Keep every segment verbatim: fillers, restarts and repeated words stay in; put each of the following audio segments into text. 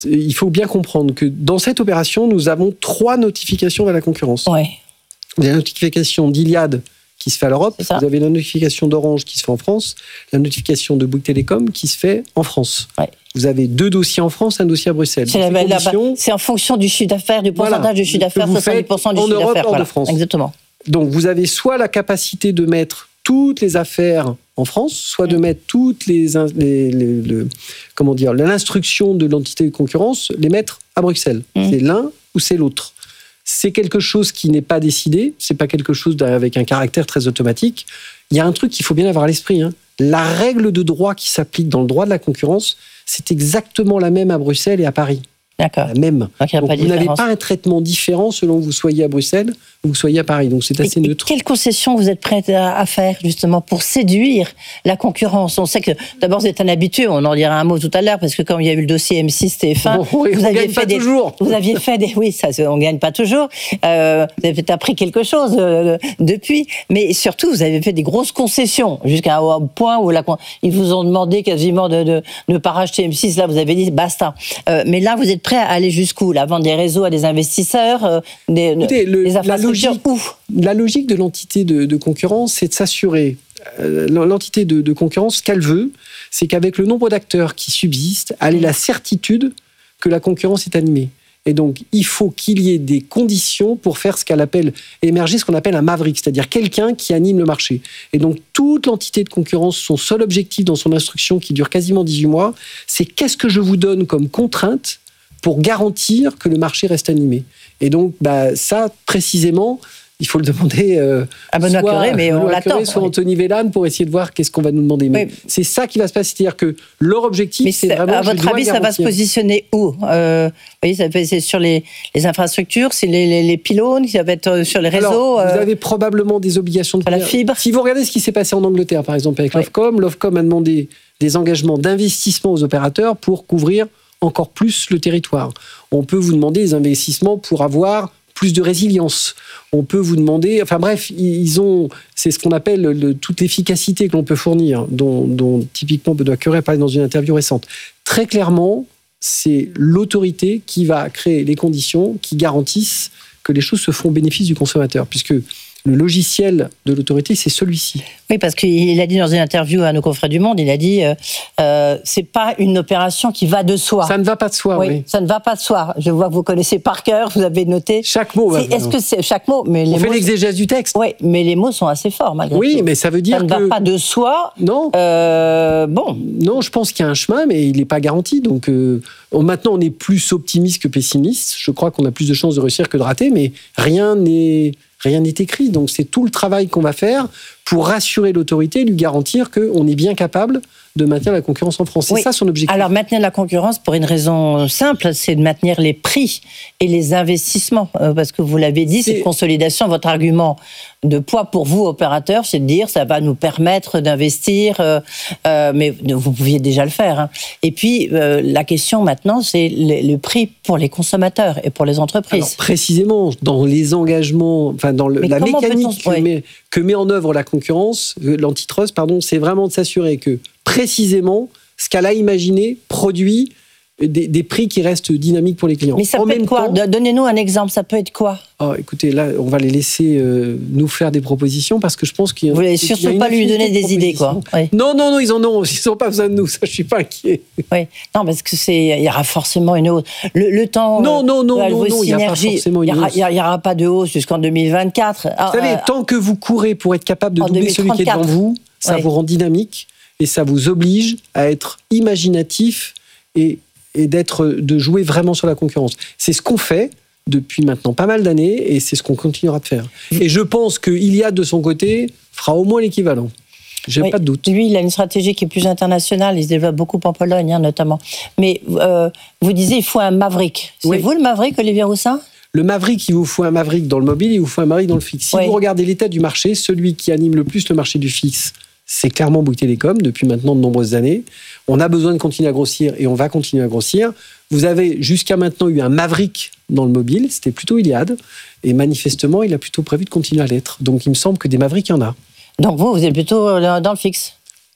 Il faut bien comprendre que dans cette opération, nous avons trois notifications à la concurrence. Ouais. Vous avez la notification d'Iliad qui se fait à l'Europe, vous avez la notification d'Orange qui se fait en France, la notification de Bouygues Télécom qui se fait en France. Ouais. Vous avez deux dossiers en France, un dossier à Bruxelles. C'est, la, conditions, c'est en fonction du chiffre d'affaires, du pourcentage voilà, du chiffre d'affaires, soixante-dix pour cent du chiffre Europe, d'affaires. Hors voilà. de France. Exactement. Donc vous avez soit la capacité de mettre toutes les affaires en France, soit de mettre toutes les, les, les, les comment dire, l'instruction de l'entité de concurrence, les mettre à Bruxelles. Mmh. C'est l'un ou c'est l'autre. C'est quelque chose qui n'est pas décidé, c'est pas quelque chose avec un caractère très automatique. Il y a un truc qu'il faut bien avoir à l'esprit. Hein. La règle de droit qui s'applique dans le droit de la concurrence, c'est exactement la même à Bruxelles et à Paris. D'accord. La même. Donc, Donc pas vous n'avez pas un traitement différent selon que vous soyez à Bruxelles ou que vous soyez à Paris. Donc c'est assez et, neutre. Et quelles concessions vous êtes prête à, à faire justement pour séduire la concurrence? On sait que d'abord vous êtes un habitué, on en dira un mot tout à l'heure parce que quand il y a eu le dossier M six T F un, bon, oui, vous on aviez gagne fait pas des, toujours. vous aviez fait des, oui, ça, on gagne pas toujours. Euh, vous avez peut-être appris quelque chose euh, depuis, mais surtout vous avez fait des grosses concessions jusqu'à un point où la, ils vous ont demandé quasiment de, de ne pas racheter M six. Là, vous avez dit basta. Euh, mais là, vous êtes prêt à aller jusqu'où? La vente des réseaux à des investisseurs, euh, des, Écoutez, le, des infrastructures la logique, où la logique de l'entité de, de concurrence, c'est de s'assurer, euh, l'entité de, de concurrence, ce qu'elle veut, c'est qu'avec le nombre d'acteurs qui subsistent, elle ait la certitude que la concurrence est animée. Et donc, il faut qu'il y ait des conditions pour faire ce qu'elle appelle, émerger ce qu'on appelle un maverick, c'est-à-dire quelqu'un qui anime le marché. Et donc, toute l'entité de concurrence, son seul objectif dans son instruction, qui dure quasiment dix-huit mois, c'est qu'est-ce que je vous donne comme contrainte pour garantir que le marché reste animé. Et donc, bah, ça, précisément, il faut le demander euh, à Benoît Cœuré, mais on l'attend. Soit Anthony Vélane pour essayer de voir qu'est-ce qu'on va nous demander. Mais oui. C'est ça qui va se passer, c'est-à-dire que leur objectif, mais c'est vraiment. À votre avis, ça va se positionner où? euh, Vous voyez, ça va, c'est sur les, les infrastructures, c'est les, les, les pylônes, ça va être sur les réseaux. Alors, euh, vous avez probablement des obligations de la fibre. Si vous regardez ce qui s'est passé en Angleterre, par exemple, avec oui. l'Ofcom, l'Ofcom a demandé des engagements d'investissement aux opérateurs pour couvrir encore plus le territoire. On peut vous demander des investissements pour avoir plus de résilience. On peut vous demander... Enfin bref, ils ont... C'est ce qu'on appelle le, toute l'efficacité que l'on peut fournir, dont, dont typiquement Benoît Cœuré a parlé dans une interview récente. Très clairement, c'est l'autorité qui va créer les conditions qui garantissent que les choses se font au bénéfice du consommateur, puisque le logiciel de l'autorité, c'est celui-ci. Oui, parce qu'il a dit dans une interview à nos confrères du Monde, il a dit euh, euh, c'est pas une opération qui va de soi. Ça ne va pas de soi, oui. oui. Ça ne va pas de soi. Je vois que vous connaissez par cœur, vous avez noté. Chaque mot. C'est, est-ce que c'est chaque mot mais les On mots, fait l'exégèse du texte. Oui, mais les mots sont assez forts, malgré oui, tout. Oui, mais ça veut dire ça que... Ça ne va pas de soi. Non. Euh, bon. Non, je pense qu'il y a un chemin, mais il n'est pas garanti. Donc, euh, maintenant, on est plus optimiste que pessimiste. Je crois qu'on a plus de chances de réussir que de rater, mais rien n'est... Rien n'est écrit, donc c'est tout le travail qu'on va faire pour rassurer l'autorité et lui garantir qu'on est bien capable de maintenir la concurrence en France. C'est oui. ça son objectif. Alors maintenir la concurrence pour une raison simple, c'est de maintenir les prix et les investissements. Euh, parce que vous l'avez dit, c'est... cette consolidation, votre argument de poids pour vous, opérateurs, c'est de dire ça va nous permettre d'investir, euh, euh, mais vous pouviez déjà le faire. Hein. Et puis euh, la question maintenant, c'est le, le prix pour les consommateurs et pour les entreprises. Alors, précisément, dans les engagements, enfin dans le, la mécanique que, ouais. met, que met en œuvre la concurrence, l'antitrust, pardon, c'est vraiment de s'assurer que précisément, ce qu'elle a imaginé produit des, des prix qui restent dynamiques pour les clients. Mais ça en peut être quoi temps, Donnez-nous un exemple, ça peut être quoi oh, écoutez, là, on va les laisser euh, nous faire des propositions parce que je pense qu'il y a... Vous voulez surtout pas lui donner des idées, quoi. Oui. Non, non, non, ils en ont, ils n'ont pas besoin de nous, ça, je suis pas inquiet. Oui, non, parce que c'est, il y aura forcément une hausse. Le, le temps... Non, non, non, non, non, il n'y a pas forcément une hausse. Il n'y aura pas de hausse jusqu'en deux mille vingt-quatre. Vous ah, savez, euh, tant que vous courez pour être capable de doubler celui qui est devant vous, ça oui. vous rend dynamique et ça vous oblige à être imaginatif et et d'être, de jouer vraiment sur la concurrence. C'est ce qu'on fait depuis maintenant pas mal d'années et c'est ce qu'on continuera de faire. Et je pense qu'Iliad, de son côté, fera au moins l'équivalent. J'ai oui, pas de doute. Lui, il a une stratégie qui est plus internationale. Il se développe beaucoup en Pologne, hein, notamment. Mais euh, vous disiez, il faut un maverick. C'est oui. vous le maverick, Olivier Roussat ? Le maverick, il vous faut un maverick dans le mobile, il vous faut un maverick dans le fixe. Si oui. vous regardez l'état du marché, celui qui anime le plus le marché du fixe, c'est clairement Bouygues Télécom, depuis maintenant de nombreuses années. On a besoin de continuer à grossir et on va continuer à grossir. Vous avez jusqu'à maintenant eu un maverick dans le mobile, c'était plutôt Iliad. Et manifestement, il a plutôt prévu de continuer à l'être. Donc il me semble que des mavericks, il y en a. Donc vous, vous êtes plutôt dans le fixe ?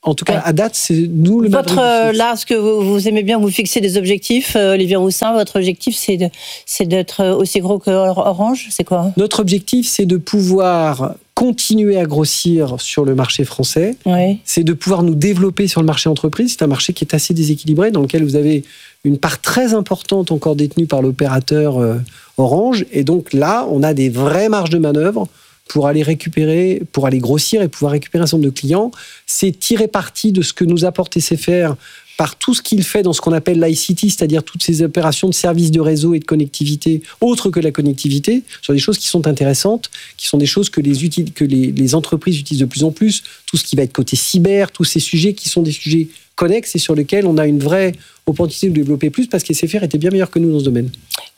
En tout cas, Ouais. à date, c'est nous le Votre, Madrid euh, du Sud. là, ce que vous, vous aimez bien, vous fixez des objectifs, euh, Olivier Roussin, votre objectif, c'est, de, c'est d'être aussi gros que Orange, c'est quoi? Notre objectif, c'est de pouvoir continuer à grossir sur le marché français. Oui. C'est de pouvoir nous développer sur le marché entreprise. C'est un marché qui est assez déséquilibré, dans lequel vous avez une part très importante encore détenue par l'opérateur euh, Orange. Et donc là, on a des vraies marges de manœuvre pour aller récupérer, pour aller grossir et pouvoir récupérer un certain nombre de clients. C'est tirer parti de ce que nous apporte S F R par tout ce qu'il fait dans ce qu'on appelle l'I C T, c'est-à-dire toutes ces opérations de services de réseau et de connectivité, autres que la connectivité, sur des choses qui sont intéressantes, qui sont des choses que les, util- que les, les entreprises utilisent de plus en plus, tout ce qui va être côté cyber, tous ces sujets qui sont des sujets connexes et sur lesquels on a une vraie opportunité de développer plus, parce qu'S F R était bien meilleur que nous dans ce domaine.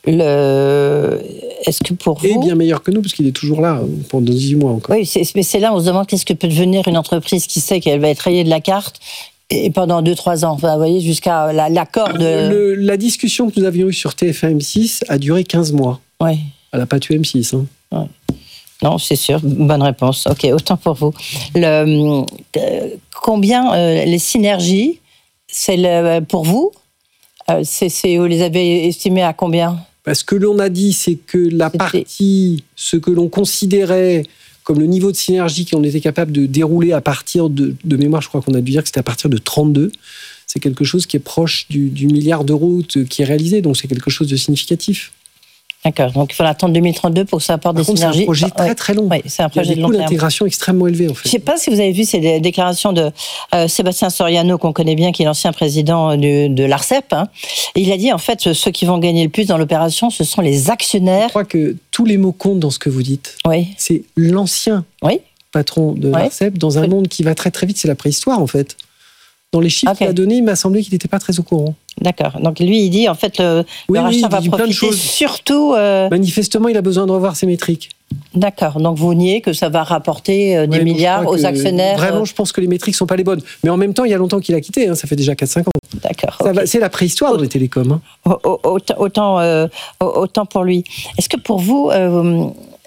Le... Est-ce que pour Et vous... bien meilleur que nous, parce qu'il est toujours là pendant dix-huit mois encore. Oui, c'est, mais c'est là, on se demande qu'est-ce que peut devenir une entreprise qui sait qu'elle va être rayée de la carte et pendant deux trois ans, enfin, vous voyez, jusqu'à la, l'accord de... Le- la discussion que nous avions eue sur T F un M six a duré quinze mois. Oui. Elle n'a pas tué M six. Hein. Non, c'est sûr. Bonne réponse. Ok, autant pour vous. Le, euh, combien euh, les synergies, c'est le, pour vous, euh, c'est, c'est, vous les avez estimées à combien? Parce que l'on a dit, c'est que la C'était- partie, ce que l'on considérait comme le niveau de synergie qu'on était capable de dérouler à partir de, de mémoire, je crois qu'on a dû dire que c'était à partir de trente-deux, c'est quelque chose qui est proche du, du milliard d'euros de- qui est réalisé, donc c'est quelque chose de significatif. D'accord. Donc il faut attendre deux mille trente-deux pour que ça apporte Par des contre, c'est un synergies. projet Ah, très ouais. très long. Oui, c'est un Il y a projet des de long coûts terme. d'intégration extrêmement élevés en Je fait. ne sais pas si vous avez vu ces dé- déclarations de euh, Sébastien Soriano, qu'on connaît bien, qui est l'ancien président de, de l'ARCEP. Hein. Et il a dit, en fait, ceux qui vont gagner le plus dans l'opération, ce sont les Je actionnaires. crois que tous les mots comptent dans ce que vous dites. Oui, C'est l'ancien oui. patron de Ouais. l'ARCEP dans un Oui. monde qui va très très vite, c'est la préhistoire en fait. Dans les chiffres Ok. qu'il a donnés, il m'a semblé qu'il n'était pas très au courant. D'accord. Donc lui, il dit, en fait, le, Oui, le oui, rachat il va dit plein de profiter choses. surtout... euh, Manifestement, il a besoin de revoir ses métriques. D'accord. Donc vous niez que ça va rapporter euh, des Ouais, bon, je milliards crois aux que actionnaires. Vraiment, euh, je pense que les métriques sont pas les bonnes. Mais en même temps, il y a longtemps qu'il a quitté. Hein, ça fait déjà quatre cinq ans. D'accord. Ça ok. va- C'est la préhistoire dans les télécoms. Hein. Au- au- Autant, autant, euh, autant pour lui. Est-ce que pour vous, euh,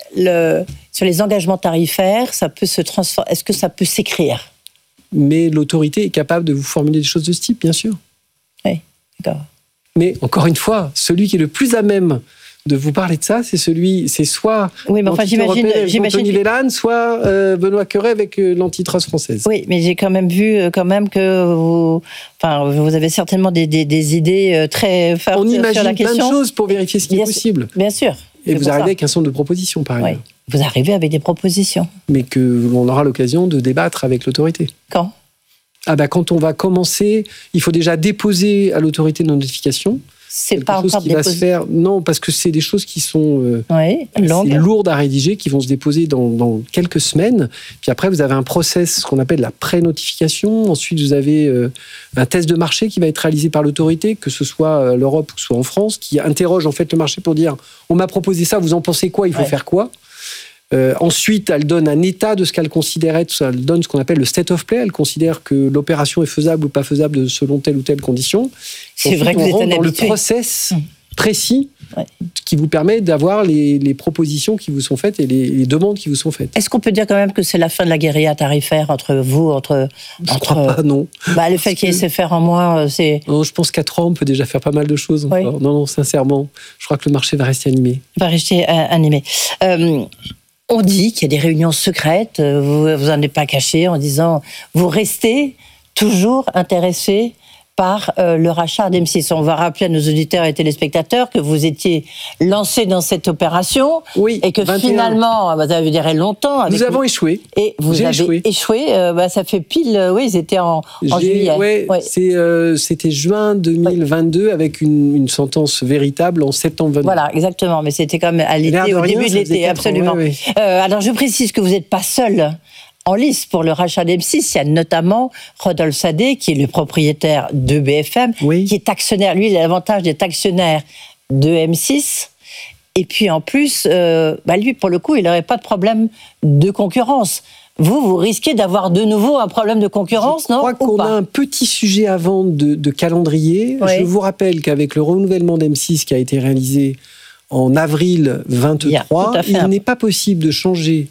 le, sur les engagements tarifaires, ça peut se transformer? Est-ce que ça peut s'écrire? Mais l'autorité est capable de vous formuler des choses de ce type, bien sûr. D'accord. Mais encore une fois, celui qui est le plus à même de vous parler de ça, c'est celui, c'est soit Oui, mais enfin, l'entité j'imagine, européenne avec j'imagine. Anthony que- Vélan, soit euh, Benoît Cœuré avec euh, l'antitrust française. Oui, mais j'ai quand même vu euh, quand même que vous, enfin, vous avez certainement des, des, des idées euh, très fortes On sur imagine la plein de question. choses pour vérifier ce qui Bien est sûr. possible. Bien sûr. Et C'est vous pour arrivez ça. avec un certain nombre de propositions, par Oui. ailleurs. Vous arrivez avec des propositions. Mais que l'on aura l'occasion de débattre avec l'autorité. Quand? Ah bah quand on va commencer, il faut déjà déposer à l'autorité de notification. C'est Quelque pas chose encore qui va se déposé. faire. Non, parce que c'est des choses qui sont euh, Oui, assez longue. lourdes à rédiger, qui vont se déposer dans, dans quelques semaines. Puis après, vous avez un process, ce qu'on appelle la pré-notification. Ensuite, vous avez euh, un test de marché qui va être réalisé par l'autorité, que ce soit à l'Europe ou soit en France, qui interroge en fait le marché pour dire on m'a proposé ça, vous en pensez quoi, il faut Ouais. faire quoi. Euh, ensuite, elle donne un état de ce qu'elle considérait, elle donne ce qu'on appelle le state of play. Elle considère que l'opération est faisable ou pas faisable de- selon telle ou telle condition. C'est Ensuite, vrai que on vous êtes rentre un dans le habitué. process Hum. précis Ouais. qui vous permet d'avoir les, les propositions qui vous sont faites et les, les demandes qui vous sont faites. Est-ce qu'on peut dire quand même que c'est la fin de la guérilla tarifaire entre vous, entre, Je entre crois pas, non. bah, le fait qu'il y ait que- S F R en moins, euh, c'est Non, je pense qu'à trois ans, on peut déjà faire pas mal de choses Oui. encore. Non, non, sincèrement, je crois que le marché va rester animé. va rester euh, animé. Euh, on dit qu'il y a des réunions secrètes, euh, vous vous en êtes pas caché en disant vous restez toujours intéressé par euh, le rachat d'M six. On va rappeler à nos auditeurs et téléspectateurs que vous étiez lancé dans cette opération Oui, et que vingt et un. finalement, bah, ça veut dire longtemps. Avec Nous avons échoué. et vous j'ai avez échoué. échoué. euh, bah, ça fait pile, euh, oui, c'était en, en J'ai- juillet. ouais, Ouais. c'est, euh, c'était juin deux mille vingt-deux avec une, une sentence véritable en septembre vingt-deux. Voilà, exactement. Mais c'était quand même à L'air l'été, de au rien, début de ça faisait l'été, quatre ans, absolument. ouais, ouais. Euh, alors, je précise que vous n'êtes pas seul en lice pour le rachat d'M six. Il y a notamment Rodolphe Sadé, qui est le propriétaire de B F M, Oui. qui est actionnaire. Lui, il a l'avantage d'être actionnaire de M six. Et puis, en plus, euh, bah, lui, pour le coup, il n'aurait pas de problème de concurrence. Vous, vous risquez d'avoir de nouveau un problème de concurrence, Je non crois ou qu'on pas a un petit sujet avant de, de calendrier. Ouais. Je vous rappelle qu'avec le renouvellement d'M six qui a été réalisé en avril Il y a vingt-trois, tout à fait il un- n'est pas possible de changer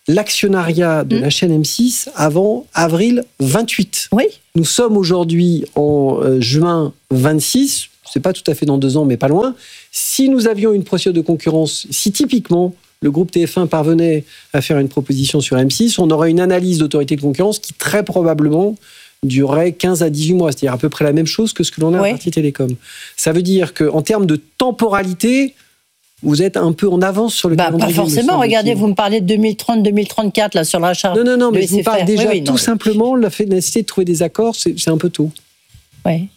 l'actionnariat de mmh. la chaîne M six avant avril vingt-huit. Oui. Nous sommes aujourd'hui en euh, juin vingt-six, c'est pas tout à fait dans deux ans, mais pas loin. Si nous avions une procédure de concurrence, si typiquement le groupe T F un parvenait à faire une proposition sur M six, on aurait une analyse d'autorité de concurrence qui très probablement durerait quinze à dix-huit mois, c'est-à-dire à peu près la même chose que ce que l'on a oui. à Partie Télécom. Ça veut dire qu'en termes de temporalité, vous êtes un peu en avance sur le bah, calendrier. Pas forcément, regardez, vous me parlez de deux mille trente deux mille trente-quatre là, sur le rachat. Non, non, non, mais je vous parle déjà oui, oui, tout non, simplement, la nécessité de trouver des accords, c'est, c'est un peu tôt. Oui.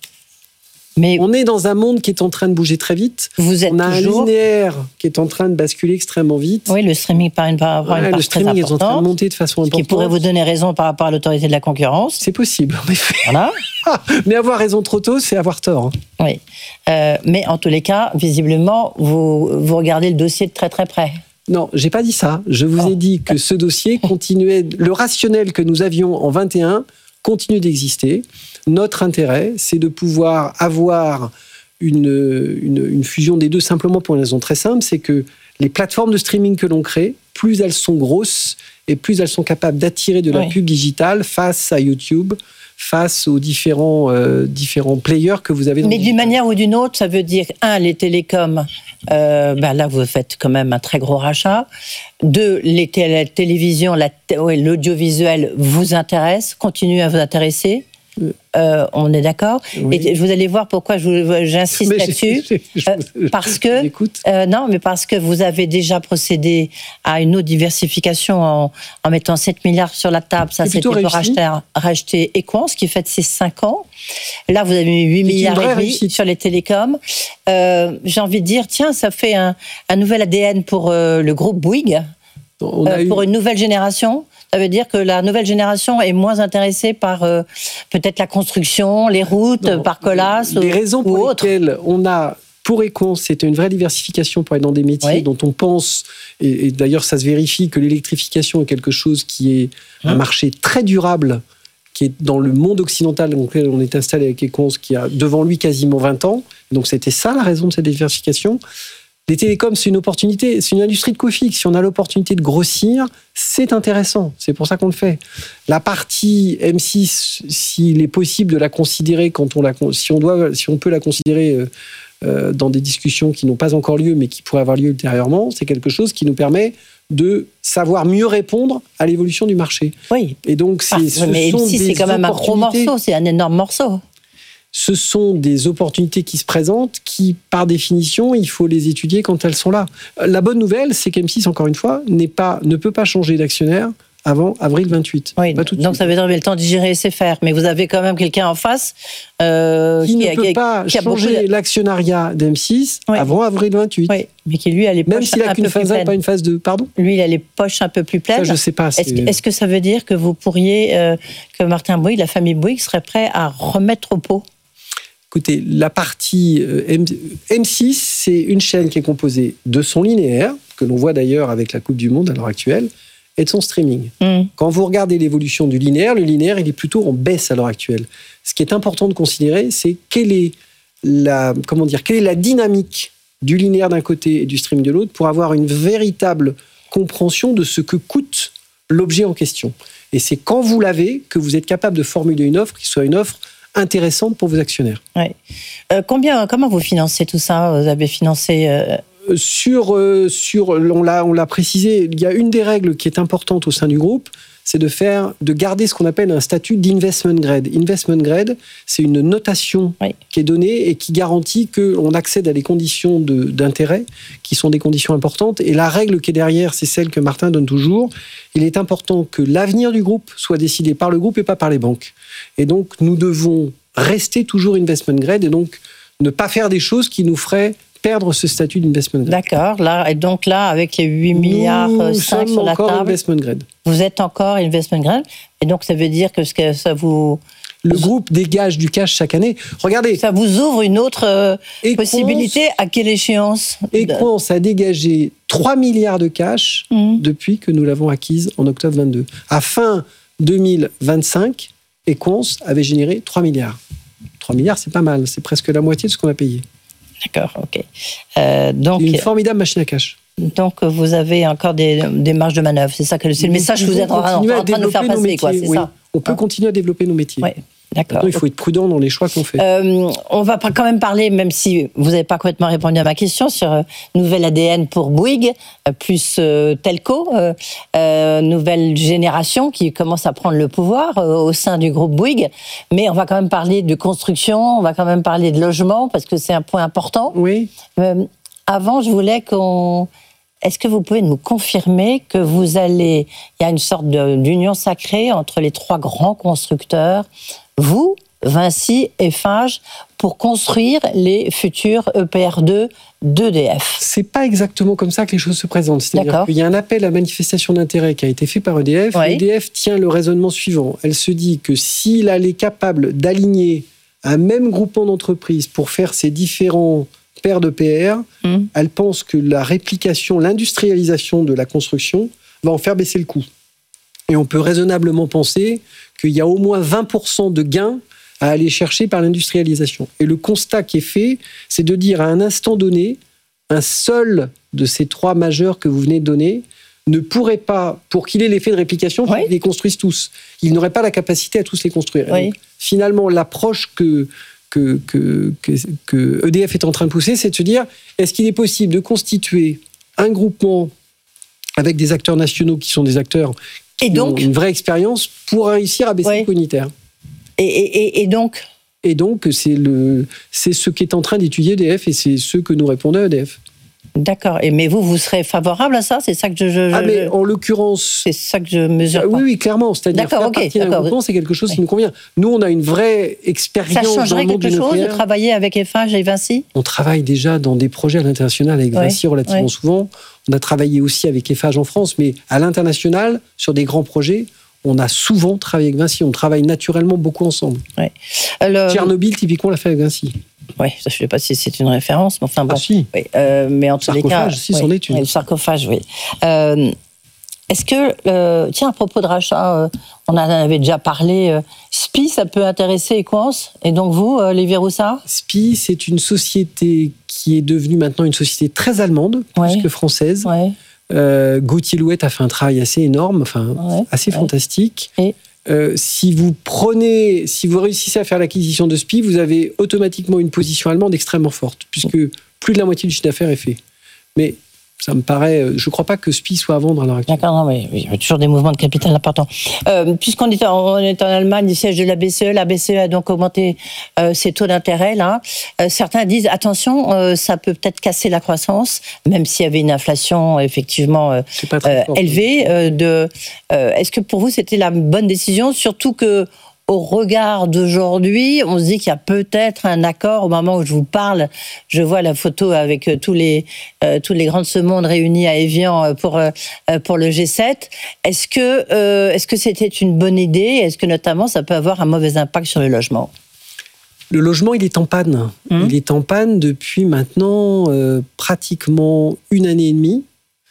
Mais on est dans un monde qui est en train de bouger très vite. Vous êtes on a toujours... un linéaire qui est en train de basculer extrêmement vite. Oui, le streaming par une part, ouais, une part le streaming très est en train de monter de façon importante. Ce qui pourrait vous donner raison par rapport à l'autorité de la concurrence. C'est possible, en effet. Voilà. Mais avoir raison trop tôt, c'est avoir tort. Oui. Euh, mais en tous les cas, visiblement, vous, vous regardez le dossier de très très près. Non, j'ai pas dit ça. Je vous oh. ai dit que ce dossier continuait. Le rationnel que nous avions en vingt et un continue d'exister. Notre intérêt, c'est de pouvoir avoir Une, une, une fusion des deux simplement pour une raison très simple, c'est que les plateformes de streaming que l'on crée, plus elles sont grosses et plus elles sont capables d'attirer de la oui. pub digitale face à YouTube, face aux différents, euh, différents players que vous avez dans Mais d'une manière ou d'une autre, ça veut dire, un, les télécoms, euh, ben là vous faites quand même un très gros rachat. Deux, les té- la télévision, la t- ouais, l'audiovisuel vous intéresse, continue à vous intéresser. Euh, on est d'accord. Oui. Et vous allez voir pourquoi je, j'insiste mais là-dessus. Je, je, je, euh, parce que euh, non, mais parce que vous avez déjà procédé à une autre diversification en, en mettant sept milliards sur la table. Ça, c'était pour racheter, racheter Equans, qui fait ses cinq ans. Là, vous avez mis huit milliards et demi sur les télécoms. Euh, j'ai envie de dire, tiens, ça fait un, un nouvel A D N pour euh, le groupe Bouygues, on a euh, eu... pour une nouvelle génération. Ça veut dire que la nouvelle génération est moins intéressée par euh, peut-être la construction, les routes, non, par Colas ou Les raisons pour autre. lesquelles on a, pour Equans, c'était une vraie diversification pour aller dans des métiers oui. dont on pense, et, et d'ailleurs ça se vérifie, que l'électrification est quelque chose qui est hum. un marché très durable, qui est dans le monde occidental dans lequel on est installé avec Equans, qui a devant lui quasiment vingt ans. Donc c'était ça la raison de cette diversification. Les télécoms, c'est une opportunité, c'est une industrie de coût-fixe. Si on a l'opportunité de grossir, c'est intéressant. C'est pour ça qu'on le fait. La partie M six, s'il est possible de la considérer, quand on la, si on doit, si on peut la considérer euh, dans des discussions qui n'ont pas encore lieu, mais qui pourraient avoir lieu ultérieurement, c'est quelque chose qui nous permet de savoir mieux répondre à l'évolution du marché. Oui. Et donc, c'est, ah, ce mais sont M six, des c'est quand même un gros morceau, c'est un énorme morceau. Ce sont des opportunités qui se présentent, qui, par définition, il faut les étudier quand elles sont là. La bonne nouvelle, c'est qu'M six, encore une fois, n'est pas, ne peut pas changer d'actionnaire avant avril vingt-huit. Oui, pas tout de donc suite. Ça veut dire le temps de digérer et c'est faire. Mais vous avez quand même quelqu'un en face euh, qui, qui ne a, peut qui a, pas qui a changer de... l'actionnariat d'M six oui. avant avril vingt-huit. Oui, mais qui lui a les poches Même s'il a un qu'une peu phase plus pleines. Pas une phase de pardon. Lui, il a les poches un peu plus pleines. Ça, je sais pas. C'est... Est-ce, que, est-ce que ça veut dire que vous pourriez, euh, que Martin Bouygues, la famille Bouygues, serait prêt à remettre au pot? Écoutez, la partie M... M six, c'est une chaîne qui est composée de son linéaire, que l'on voit d'ailleurs avec la Coupe du Monde à l'heure actuelle, et de son streaming. Mm. Quand vous regardez l'évolution du linéaire, le linéaire, il est plutôt en baisse à l'heure actuelle. Ce qui est important de considérer, c'est quelle est la, comment dire, quelle est la dynamique du linéaire d'un côté et du streaming de l'autre pour avoir une véritable compréhension de ce que coûte l'objet en question. Et c'est quand vous l'avez que vous êtes capable de formuler une offre qui soit une offre intéressante pour vos actionnaires. Oui. Euh, combien, comment vous financez tout ça ? Vous avez financé euh... sur, euh, sur, on l'a, on l'a précisé. Il y a une des règles qui est importante au sein du groupe, c'est de faire, de garder ce qu'on appelle un statut d'investment grade. Investment grade, c'est une notation oui. qui est donnée et qui garantit qu'on accède à des conditions de, d'intérêt qui sont des conditions importantes. Et la règle qui est derrière, c'est celle que Martin donne toujours. Il est important que l'avenir du groupe soit décidé par le groupe et pas par les banques. Et donc, nous devons rester toujours investment grade et donc ne pas faire des choses qui nous feraient perdre ce statut d'investment grade. D'accord. Là, et donc là, avec les huit milliards cinq sur la table, investment grade. Vous êtes encore investment grade. Et donc, ça veut dire que ça vous... Le groupe dégage du cash chaque année. Regardez. Ça vous ouvre une autre euh, possibilité. À quelle échéance ? Equans a dégagé trois milliards de cash mmh. depuis que nous l'avons acquise en octobre vingt-deux. À fin deux mille vingt-cinq, Equans avait généré trois milliards. trois milliards, c'est pas mal. C'est presque la moitié de ce qu'on a payé. D'accord, ok. Euh, donc, une formidable machine à cash. Donc, vous avez encore des, des marges de manœuvre. C'est ça que c'est le message que vous êtes en, en, en train de nous faire passer, métiers, quoi. C'est oui. ça. On peut hein continuer à développer nos métiers. Oui. D'accord. Maintenant, il faut être prudent dans les choix qu'on fait. Euh, on va quand même parler, même si vous n'avez pas complètement répondu à ma question, sur euh, nouvel A D N pour Bouygues, euh, plus euh, Telco, euh, euh, nouvelle génération qui commence à prendre le pouvoir euh, au sein du groupe Bouygues. Mais on va quand même parler de construction, on va quand même parler de logement, parce que c'est un point important. Oui. Euh, avant, je voulais qu'on... Est-ce que vous pouvez nous confirmer que vous allez... Il y a une sorte de, d'union sacrée entre les trois grands constructeurs, vous, Vinci, Eiffage, pour construire les futurs E P R deux d'E D F. C'est pas exactement comme ça que les choses se présentent. C'est-à-dire D'accord. qu'il y a un appel à manifestation d'intérêt qui a été fait par E D F. Oui. E D F tient le raisonnement suivant. Elle se dit que s'il est capable d'aligner un même groupement d'entreprises pour faire ces différents paires de P R, mmh. elle pense que la réplication, l'industrialisation de la construction va en faire baisser le coût. Et on peut raisonnablement penser qu'il y a au moins vingt pour cent de gains à aller chercher par l'industrialisation. Et le constat qui est fait, c'est de dire à un instant donné, un seul de ces trois majeurs que vous venez de donner ne pourrait pas, pour qu'il ait l'effet de réplication, oui. qu'ils les construisent tous. Il n'aurait pas la capacité à tous les construire. Oui. Donc, finalement, l'approche que, que, que, que, que E D F est en train de pousser, c'est de se dire, est-ce qu'il est possible de constituer un groupement avec des acteurs nationaux qui sont des acteurs qui et donc, ont une vraie expérience pour réussir à baisser oui. le coût unitaire. Et, et, et donc Et donc, c'est, le, c'est ce qu'est en train d'étudier E D F et c'est ce que nous répondait E D F. D'accord. Et mais vous, vous serez favorable à ça ? C'est ça que je... je ah, mais je... en l'occurrence... C'est ça que je mesure Oui, oui, clairement. C'est-à-dire d'accord, faire okay, partie d'un groupement, c'est quelque chose oui. qui nous convient. Nous, on a une vraie expérience dans le monde du nucléaire. Ça changerait quelque chose de travailler avec Eiffage et Vinci ? On travaille déjà dans des projets à l'international avec oui. Vinci relativement oui. souvent. On a travaillé aussi avec Eiffage en France, mais à l'international, sur des grands projets, on a souvent travaillé avec Vinci. On travaille naturellement beaucoup ensemble. Oui. Alors... Tchernobyl, typiquement, l'a fait avec Vinci. Oui, je ne sais pas si c'est une référence, mais enfin bon. Ah si. Oui, euh, mais en tous les cas, si, c'en est une. Oui, le sarcophage, oui. Euh, est-ce que, euh, tiens, à propos de rachat, euh, on en avait déjà parlé. Euh, S P I, ça peut intéresser Equans. Et donc vous, euh, Olivier Roussard ? S P I, c'est une société qui est devenue maintenant une société très allemande, ouais. plus que française. Ouais. Euh, Gauthier Louette a fait un travail assez énorme, enfin ouais. assez ouais. fantastique. Et Euh, si vous prenez, si vous réussissez à faire l'acquisition de S P I, vous avez automatiquement une position allemande extrêmement forte, puisque plus de la moitié du chiffre d'affaires est fait. Mais ça me paraît, je ne crois pas que S P I soit à vendre à l'heure actuelle. D'accord, non, mais il y a toujours des mouvements de capital importants. Euh, puisqu'on est en, on est en Allemagne, le siège de la B C E, la B C E a donc augmenté euh, ses taux d'intérêt. Là, euh, certains disent attention, euh, ça peut peut-être casser la croissance, même s'il y avait une inflation effectivement euh, euh, élevée. Euh, de, euh, est-ce que pour vous c'était la bonne décision, surtout que au regard d'aujourd'hui, on se dit qu'il y a peut-être un accord. Au moment où je vous parle, je vois la photo avec tous les, euh, tous les grands de ce monde réunis à Évian pour, euh, pour le G sept. Est-ce que, euh, est-ce que c'était une bonne idée ? Est-ce que notamment ça peut avoir un mauvais impact sur le logement ? Le logement, il est en panne. Mmh. Il est en panne depuis maintenant euh, pratiquement une année et demie.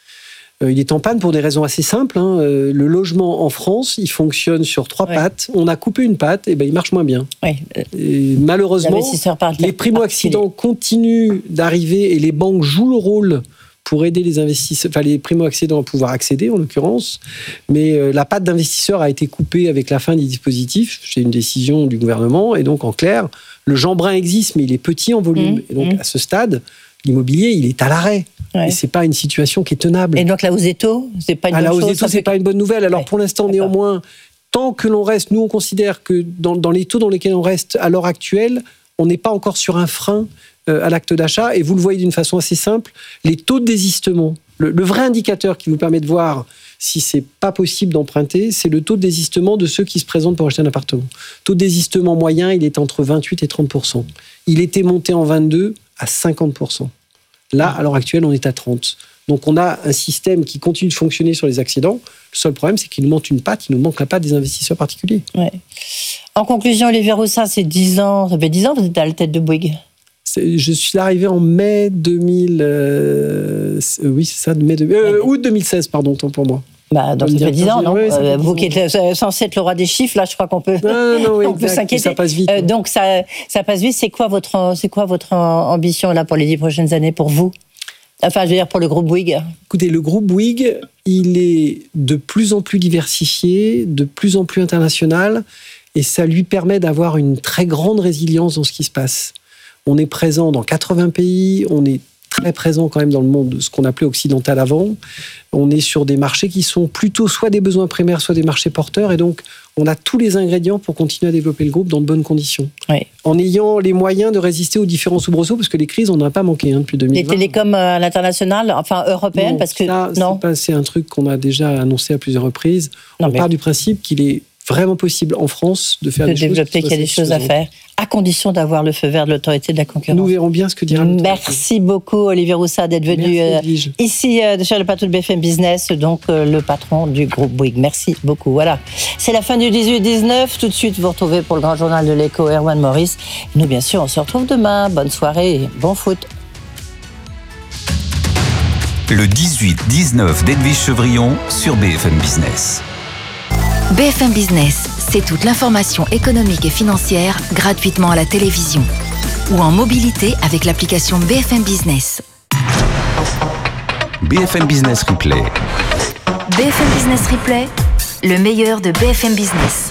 Il est en panne pour des raisons assez simples. Hein. Le logement en France, il fonctionne sur trois ouais. pattes. On a coupé une patte, et ben il marche moins bien. Ouais. Et malheureusement, les primo-accédants continuent d'arriver et les banques jouent le rôle pour aider les investisseurs, enfin les primo-accédants à pouvoir accéder en l'occurrence. Mais euh, la patte d'investisseurs a été coupée avec la fin des dispositifs. C'est une décision du gouvernement et donc en clair, le Jeanbrun existe, mais il est petit en volume. Mmh. Et donc mmh. à ce stade, l'immobilier, il est à l'arrêt. Ouais. Et c'est pas une situation qui est tenable. Et donc la hausse des taux, c'est pas une ah, bonne la hausse chose. des taux, c'est pas une bonne nouvelle. Alors ouais. pour l'instant, D'accord. néanmoins, tant que l'on reste, nous on considère que dans, dans les taux dans lesquels on reste à l'heure actuelle, on n'est pas encore sur un frein euh, à l'acte d'achat. Et vous le voyez d'une façon assez simple, les taux de désistement, le, le vrai indicateur qui vous permet de voir si c'est pas possible d'emprunter, c'est le taux de désistement de ceux qui se présentent pour acheter un appartement. Le taux de désistement moyen, il est entre vingt-huit et trente pour cent. Il était monté en vingt-deux à cinquante pour cent. Là, à l'heure actuelle, on est à trente. Donc, on a un système qui continue de fonctionner sur les accidents. Le seul problème, c'est qu'il nous manque une patte, il nous manque la patte des investisseurs particuliers. Ouais. En conclusion, Olivier Roussard, c'est dix ans, ça fait dix ans que vous êtes à la tête de Bouygues. C'est, je suis arrivé en mai deux mille... Euh, oui, c'est ça, mai deux, euh, août deux mille seize, pardon, tant pour moi. Bah, donc ça fait dix ans, non ouais, euh, Vous qui êtes censé être le roi des chiffres, là, je crois qu'on peut, non, non, oui, on peut s'inquiéter. Ça passe vite. Euh, donc ça, ça passe vite. C'est quoi votre, c'est quoi votre ambition là pour les dix prochaines années pour vous ? Enfin, je veux dire pour le groupe Bouygues. Écoutez, le groupe Bouygues, il est de plus en plus diversifié, de plus en plus international, et ça lui permet d'avoir une très grande résilience dans ce qui se passe. On est présent dans quatre-vingts pays, on est très présent quand même dans le monde de ce qu'on appelait occidental avant. On est sur des marchés qui sont plutôt soit des besoins primaires, soit des marchés porteurs, et donc on a tous les ingrédients pour continuer à développer le groupe dans de bonnes conditions. Oui. En ayant les moyens de résister aux différents soubresauts, parce que les crises, on n'en a pas manqué hein, depuis deux mille vingt. Les télécoms à l'international, enfin européennes, non, parce que ça, non, c'est, pas, c'est un truc qu'on a déjà annoncé à plusieurs reprises. Non, on mais... part du principe qu'il est vraiment possible en France de faire de des développer, choses. qu'il y a des choses à faire, à condition d'avoir le feu vert de l'autorité de la concurrence. Nous verrons bien ce que dira l'autorité. Merci beaucoup Olivier Roussat d'être venu euh, ici euh, sur le plateau de B F M Business, donc euh, le patron du groupe Bouygues. Merci beaucoup. Voilà, c'est la fin du dix-huit dix-neuf. Tout de suite, vous retrouvez pour le grand journal de l'écho Erwan Maurice. Nous, bien sûr, on se retrouve demain. Bonne soirée et bon foot. Le dix-huit dix-neuf d'Edwige Chevrillon sur B F M Business. B F M Business, c'est toute l'information économique et financière gratuitement à la télévision ou en mobilité avec l'application B F M Business. B F M Business Replay. B F M Business Replay, le meilleur de B F M Business.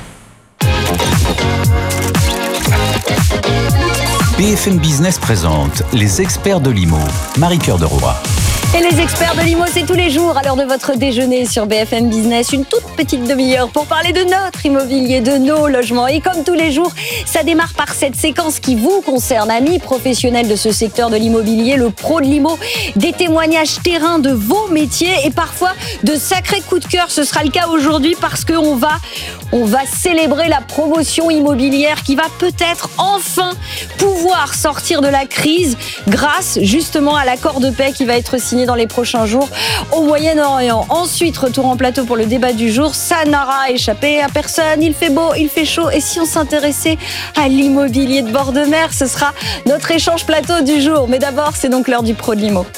B F M Business présente les experts de l'I M O, Marie-Cœur de Roy. Et les experts de l'I M O, c'est tous les jours à l'heure de votre déjeuner sur B F M Business. Une toute petite demi-heure pour parler de notre immobilier, de nos logements. Et comme tous les jours, ça démarre par cette séquence qui vous concerne, amis professionnels de ce secteur de l'immobilier, le pro de l'I M O. Des témoignages terrain de vos métiers et parfois de sacrés coups de cœur. Ce sera le cas aujourd'hui parce qu'on va, on va célébrer la promotion immobilière qui va peut-être enfin pouvoir sortir de la crise grâce justement à l'accord de paix qui va être signé dans les prochains jours au Moyen-Orient. Ensuite, retour en plateau pour le débat du jour. Ça n'aura échappé à personne. Il fait beau, il fait chaud. Et si on s'intéressait à l'immobilier de bord de mer, ce sera notre échange plateau du jour. Mais d'abord, c'est donc l'heure du pro de l'I M O.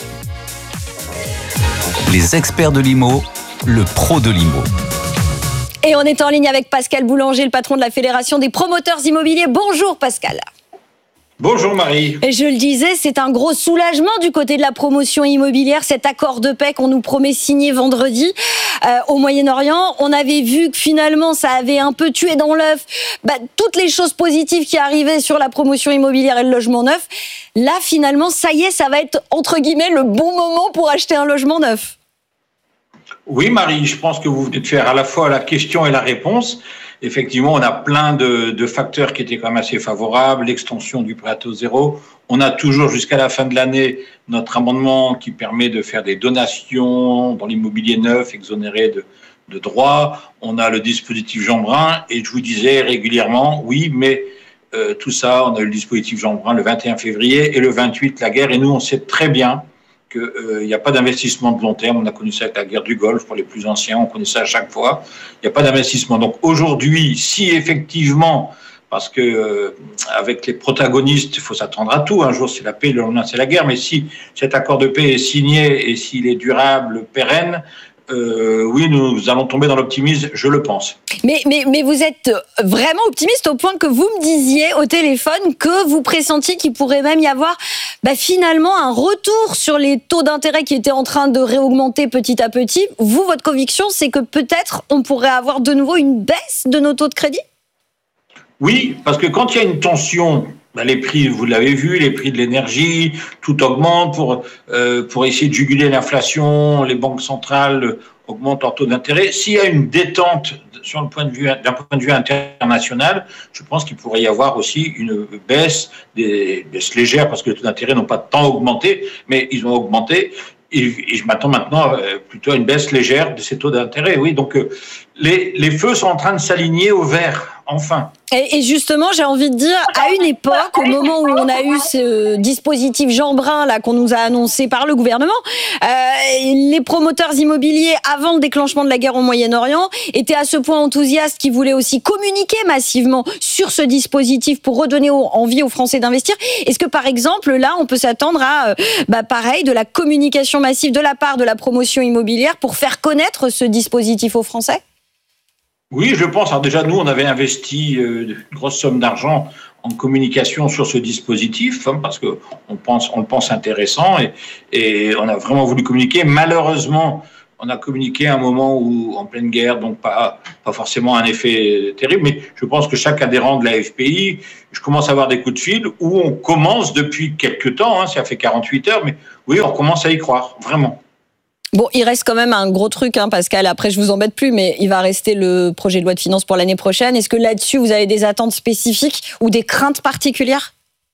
Les experts de l'I M O, le pro de l'I M O. Et on est en ligne avec Pascal Boulanger, le patron de la Fédération des promoteurs immobiliers. Bonjour Pascal. Bonjour Marie. Et je le disais, c'est un gros soulagement du côté de la promotion immobilière, cet accord de paix qu'on nous promet signer vendredi euh, au Moyen-Orient. On avait vu que finalement, ça avait un peu tué dans l'œuf bah, toutes les choses positives qui arrivaient sur la promotion immobilière et le logement neuf. Là, finalement, ça y est, ça va être, entre guillemets, le bon moment pour acheter un logement neuf. Oui Marie, je pense que vous venez de faire à la fois la question et la réponse. Effectivement, on a plein de, de facteurs qui étaient quand même assez favorables, l'extension du prêt à taux zéro. On a toujours jusqu'à la fin de l'année notre amendement qui permet de faire des donations dans l'immobilier neuf, exonéré de, de droits. On a le dispositif Jean Brun et je vous disais régulièrement, oui, mais euh, tout ça, on a eu le dispositif Jean Brun le vingt et un février et le vingt-huit, la guerre. Et nous, on sait très bien qu'il n'y euh, a pas d'investissement de long terme. On a connu ça avec la guerre du Golfe pour les plus anciens, on connaît ça à chaque fois. Il n'y a pas d'investissement. Donc aujourd'hui, si effectivement, parce que euh, avec les protagonistes, il faut s'attendre à tout, un jour c'est la paix, le lendemain c'est la guerre, mais si cet accord de paix est signé et s'il est durable, pérenne, Euh, oui, nous allons tomber dans l'optimisme, je le pense. Mais, mais, mais vous êtes vraiment optimiste au point que vous me disiez au téléphone que vous pressentiez qu'il pourrait même y avoir bah, finalement un retour sur les taux d'intérêt qui étaient en train de réaugmenter petit à petit. Vous, votre conviction, c'est que peut-être on pourrait avoir de nouveau une baisse de nos taux de crédit ? Oui, parce que quand il y a une tension, ben les prix, vous l'avez vu, les prix de l'énergie, tout augmente pour euh, pour essayer de juguler l'inflation. Les banques centrales augmentent leur taux d'intérêt. S'il y a une détente sur le point de vue d'un point de vue international, je pense qu'il pourrait y avoir aussi une baisse des baisses légères parce que les taux d'intérêt n'ont pas tant augmenté, mais ils ont augmenté. Et, et je m'attends maintenant plutôt à une baisse légère de ces taux d'intérêt. Oui, donc euh, les les feux sont en train de s'aligner au vert. Enfin. Et, et justement, j'ai envie de dire, à une époque, au moment où on a eu ce dispositif Jean Brun là qu'on nous a annoncé par le gouvernement, euh, les promoteurs immobiliers, avant le déclenchement de la guerre au Moyen-Orient, étaient à ce point enthousiastes qu'ils voulaient aussi communiquer massivement sur ce dispositif pour redonner envie aux Français d'investir. Est-ce que, par exemple, là, on peut s'attendre à, euh, bah, pareil, de la communication massive de la part de la promotion immobilière pour faire connaître ce dispositif aux Français ? Oui, je pense. Alors déjà, nous, on avait investi euh, une grosse somme d'argent en communication sur ce dispositif, hein, parce que on pense, on le pense intéressant et, et on a vraiment voulu communiquer. Malheureusement, on a communiqué à un moment où, en pleine guerre, donc pas, pas forcément un effet terrible, mais je pense que chaque adhérent de la F P I, je commence à avoir des coups de fil où on commence depuis quelques temps, hein, ça fait quarante-huit heures, mais oui, on commence à y croire, vraiment. Bon, il reste quand même un gros truc, hein, Pascal. Après, je vous embête plus, mais il va rester le projet de loi de finances pour l'année prochaine. Est-ce que là-dessus, vous avez des attentes spécifiques ou des craintes particulières ?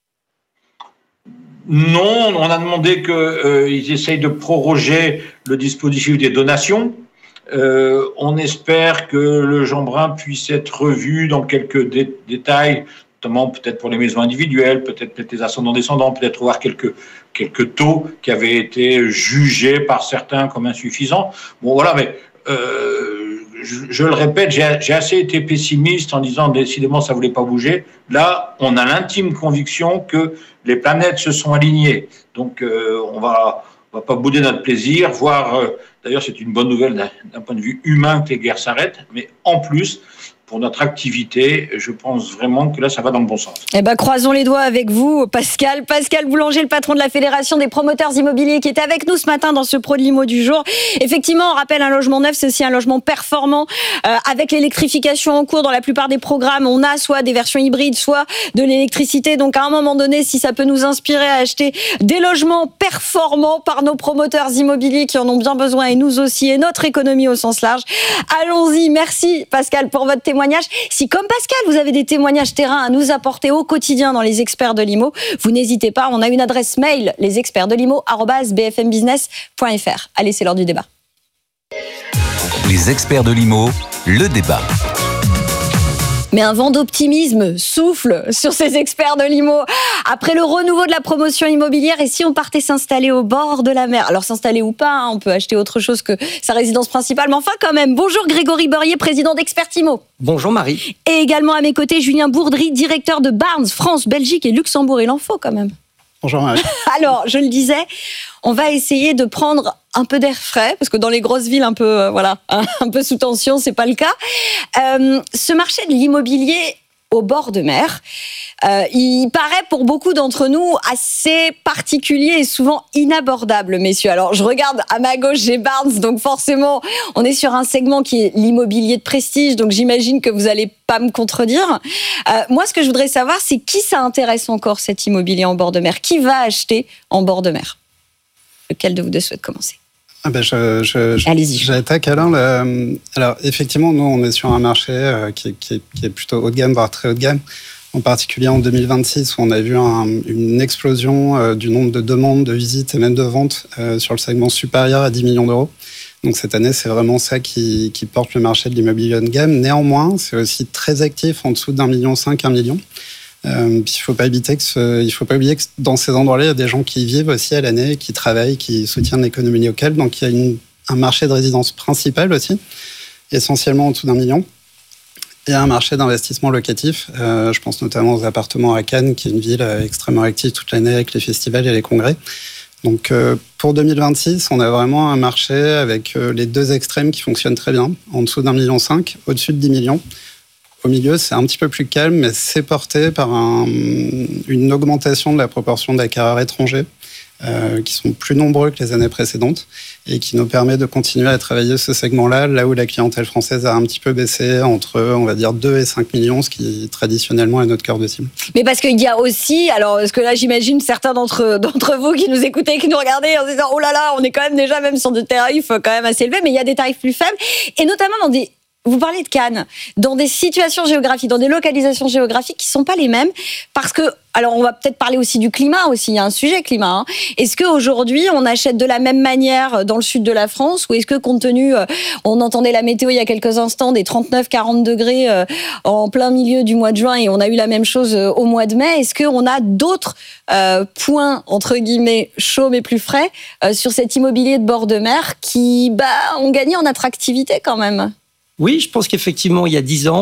Non, on a demandé qu'ils euh, essayent de proroger le dispositif des donations. Euh, on espère que le Jeanbrun puisse être revu dans quelques dé- détails, notamment peut-être pour les maisons individuelles, peut-être, peut-être les ascendants-descendants, peut-être voir quelques, quelques taux qui avaient été jugés par certains comme insuffisants. Bon, voilà, mais euh, je, je le répète, j'ai, j'ai assez été pessimiste en disant décidément ça ne voulait pas bouger. Là, on a l'intime conviction que les planètes se sont alignées. Donc, euh, on va... On ne va pas bouder notre plaisir, voire, euh, d'ailleurs c'est une bonne nouvelle d'un, d'un point de vue humain que les guerres s'arrêtent, mais en plus, pour notre activité, je pense vraiment que là, ça va dans le bon sens. Eh ben, croisons les doigts avec vous, Pascal. Pascal Boulanger, le patron de la Fédération des promoteurs immobiliers, qui est avec nous ce matin dans ce Pro de l'Immo du jour. Effectivement, on rappelle, un logement neuf, c'est aussi un logement performant. Euh, avec l'électrification en cours dans la plupart des programmes, on a soit des versions hybrides, soit de l'électricité. Donc, à un moment donné, si ça peut nous inspirer à acheter des logements performants par nos promoteurs immobiliers qui en ont bien besoin, et nous aussi, et notre économie au sens large, allons-y. Merci, Pascal, pour votre témoignage. Si, comme Pascal, vous avez des témoignages terrain à nous apporter au quotidien dans les experts de l'I M O, vous n'hésitez pas, on a une adresse mail, lesexpertsdelimo arobase b f m business point f r. Allez, c'est l'heure du débat. Les experts de l'I M O, le débat. Mais un vent d'optimisme souffle sur ces experts de l'I M O. Après le renouveau de la promotion immobilière, et si on partait s'installer au bord de la mer ? Alors s'installer ou pas, hein, on peut acheter autre chose que sa résidence principale, mais enfin quand même. Bonjour Grégory Beurier, président d'Expert Immo. Bonjour Marie. Et également à mes côtés, Julien Bourdry, directeur de Barnes, France, Belgique et Luxembourg. Il en faut quand même. Bonjour Marie. Alors, je le disais, on va essayer de prendre un peu d'air frais, parce que dans les grosses villes un peu, euh, voilà, un peu sous tension, c'est pas le cas. Euh, ce marché de l'immobilier au bord de mer, euh, il paraît pour beaucoup d'entre nous assez particulier et souvent inabordable, messieurs. Alors, je regarde à ma gauche, j'ai Barnes, donc forcément, on est sur un segment qui est l'immobilier de prestige, donc j'imagine que vous allez pas me contredire. Euh, moi, ce que je voudrais savoir, c'est qui ça intéresse encore, cet immobilier en bord de mer ? Qui va acheter en bord de mer ? Lequel de vous deux souhaite commencer ? Ah ben je, je, je, Allez-y. J'attaque alors. Le, alors effectivement, nous on est sur un marché euh, qui, qui, qui est plutôt haut de gamme, voire très haut de gamme. En particulier en deux mille vingt-six, où on a vu un, une explosion euh, du nombre de demandes, de visites et même de ventes euh, sur le segment supérieur à dix millions d'euros. Donc cette année, c'est vraiment ça qui, qui porte le marché de l'immobilier haut de gamme. Néanmoins, c'est aussi très actif en dessous d'un million cinq, un million. Euh, puis il faut pas éviter que ce, il faut pas oublier que dans ces endroits-là, il y a des gens qui y vivent aussi à l'année, qui travaillent, qui soutiennent l'économie locale. Donc il y a une, un marché de résidence principal aussi, essentiellement en dessous d'un million. Et un marché d'investissement locatif. Euh, je pense notamment aux appartements à Cannes, qui est une ville extrêmement active toute l'année avec les festivals et les congrès. Donc euh, pour deux mille vingt-six, on a vraiment un marché avec euh, les deux extrêmes qui fonctionnent très bien. En dessous d'un million cinq, au-dessus de dix millions. Au milieu, c'est un petit peu plus calme, mais c'est porté par un, une augmentation de la proportion d'acquéreurs étrangers euh, qui sont plus nombreux que les années précédentes et qui nous permet de continuer à travailler ce segment-là, là où la clientèle française a un petit peu baissé entre, on va dire, deux et cinq millions, ce qui traditionnellement est notre cœur de cible. Mais parce qu'il y a aussi, alors, parce que là, j'imagine certains d'entre, d'entre vous qui nous écoutez, qui nous regardez en se disant, oh là là, on est quand même déjà même sur des tarifs quand même assez élevés, mais il y a des tarifs plus faibles, et notamment dans des... Vous parlez de Cannes, dans des situations géographiques, dans des localisations géographiques qui ne sont pas les mêmes, parce que, alors on va peut-être parler aussi du climat aussi, il y a un sujet climat. Hein. Est-ce qu'aujourd'hui on achète de la même manière dans le sud de la France, ou est-ce que compte tenu, on entendait la météo il y a quelques instants, des trente-neuf à quarante degrés en plein milieu du mois de juin, et on a eu la même chose au mois de mai, est-ce qu'on a d'autres euh, points, entre guillemets, chauds mais plus frais, euh, sur cet immobilier de bord de mer qui bah, ont gagné en attractivité quand même ? Oui, je pense qu'effectivement, il y a dix ans,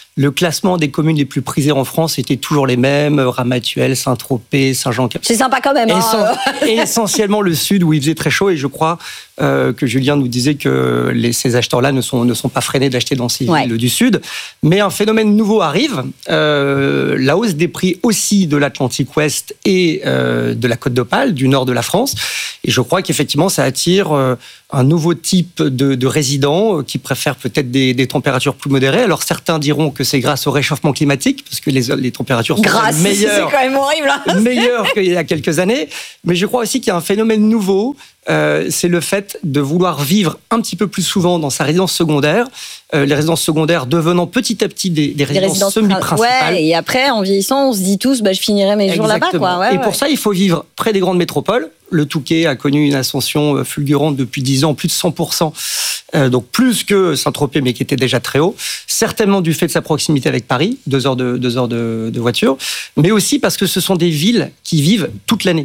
le classement des communes les plus prisées en France était toujours les mêmes, Ramatuelle, Saint-Tropez, Saint-Jean-Cap. C'est sympa quand même. Hein. Et essentiellement le sud où il faisait très chaud, et je crois euh, que Julien nous disait que les, ces acheteurs-là ne sont, ne sont pas freinés d'acheter dans ces ouais. villes du sud. Mais un phénomène nouveau arrive, euh, la hausse des prix aussi de l'Atlantique Ouest et euh, de la Côte d'Opale, du nord de la France. Et je crois qu'effectivement, ça attire euh, un nouveau type de, de résidents qui préfèrent peut-être des, des températures plus modérées. Alors certains diront que c'est grâce au réchauffement climatique, parce que les, les températures sont grâce, meilleures, c'est quand même horrible, hein. meilleures qu'il y a quelques années. Mais je crois aussi qu'il y a un phénomène nouveau, euh, c'est le fait de vouloir vivre un petit peu plus souvent dans sa résidence secondaire. Euh, les résidences secondaires devenant petit à petit des, des résidences, résidences semi-principales. Ouais, et après, en vieillissant, on se dit tous, bah, je finirai mes jours là-bas. Quoi. Ouais, et ouais. pour ça, il faut vivre près des grandes métropoles. Le Touquet a connu une ascension fulgurante depuis dix ans, plus de cent pour cent, euh, donc plus que Saint-Tropez, mais qui était déjà très haut. Certainement du fait de sa proximité avec Paris, deux heures de, deux heures de, de voiture, mais aussi parce que ce sont des villes qui vivent toute l'année.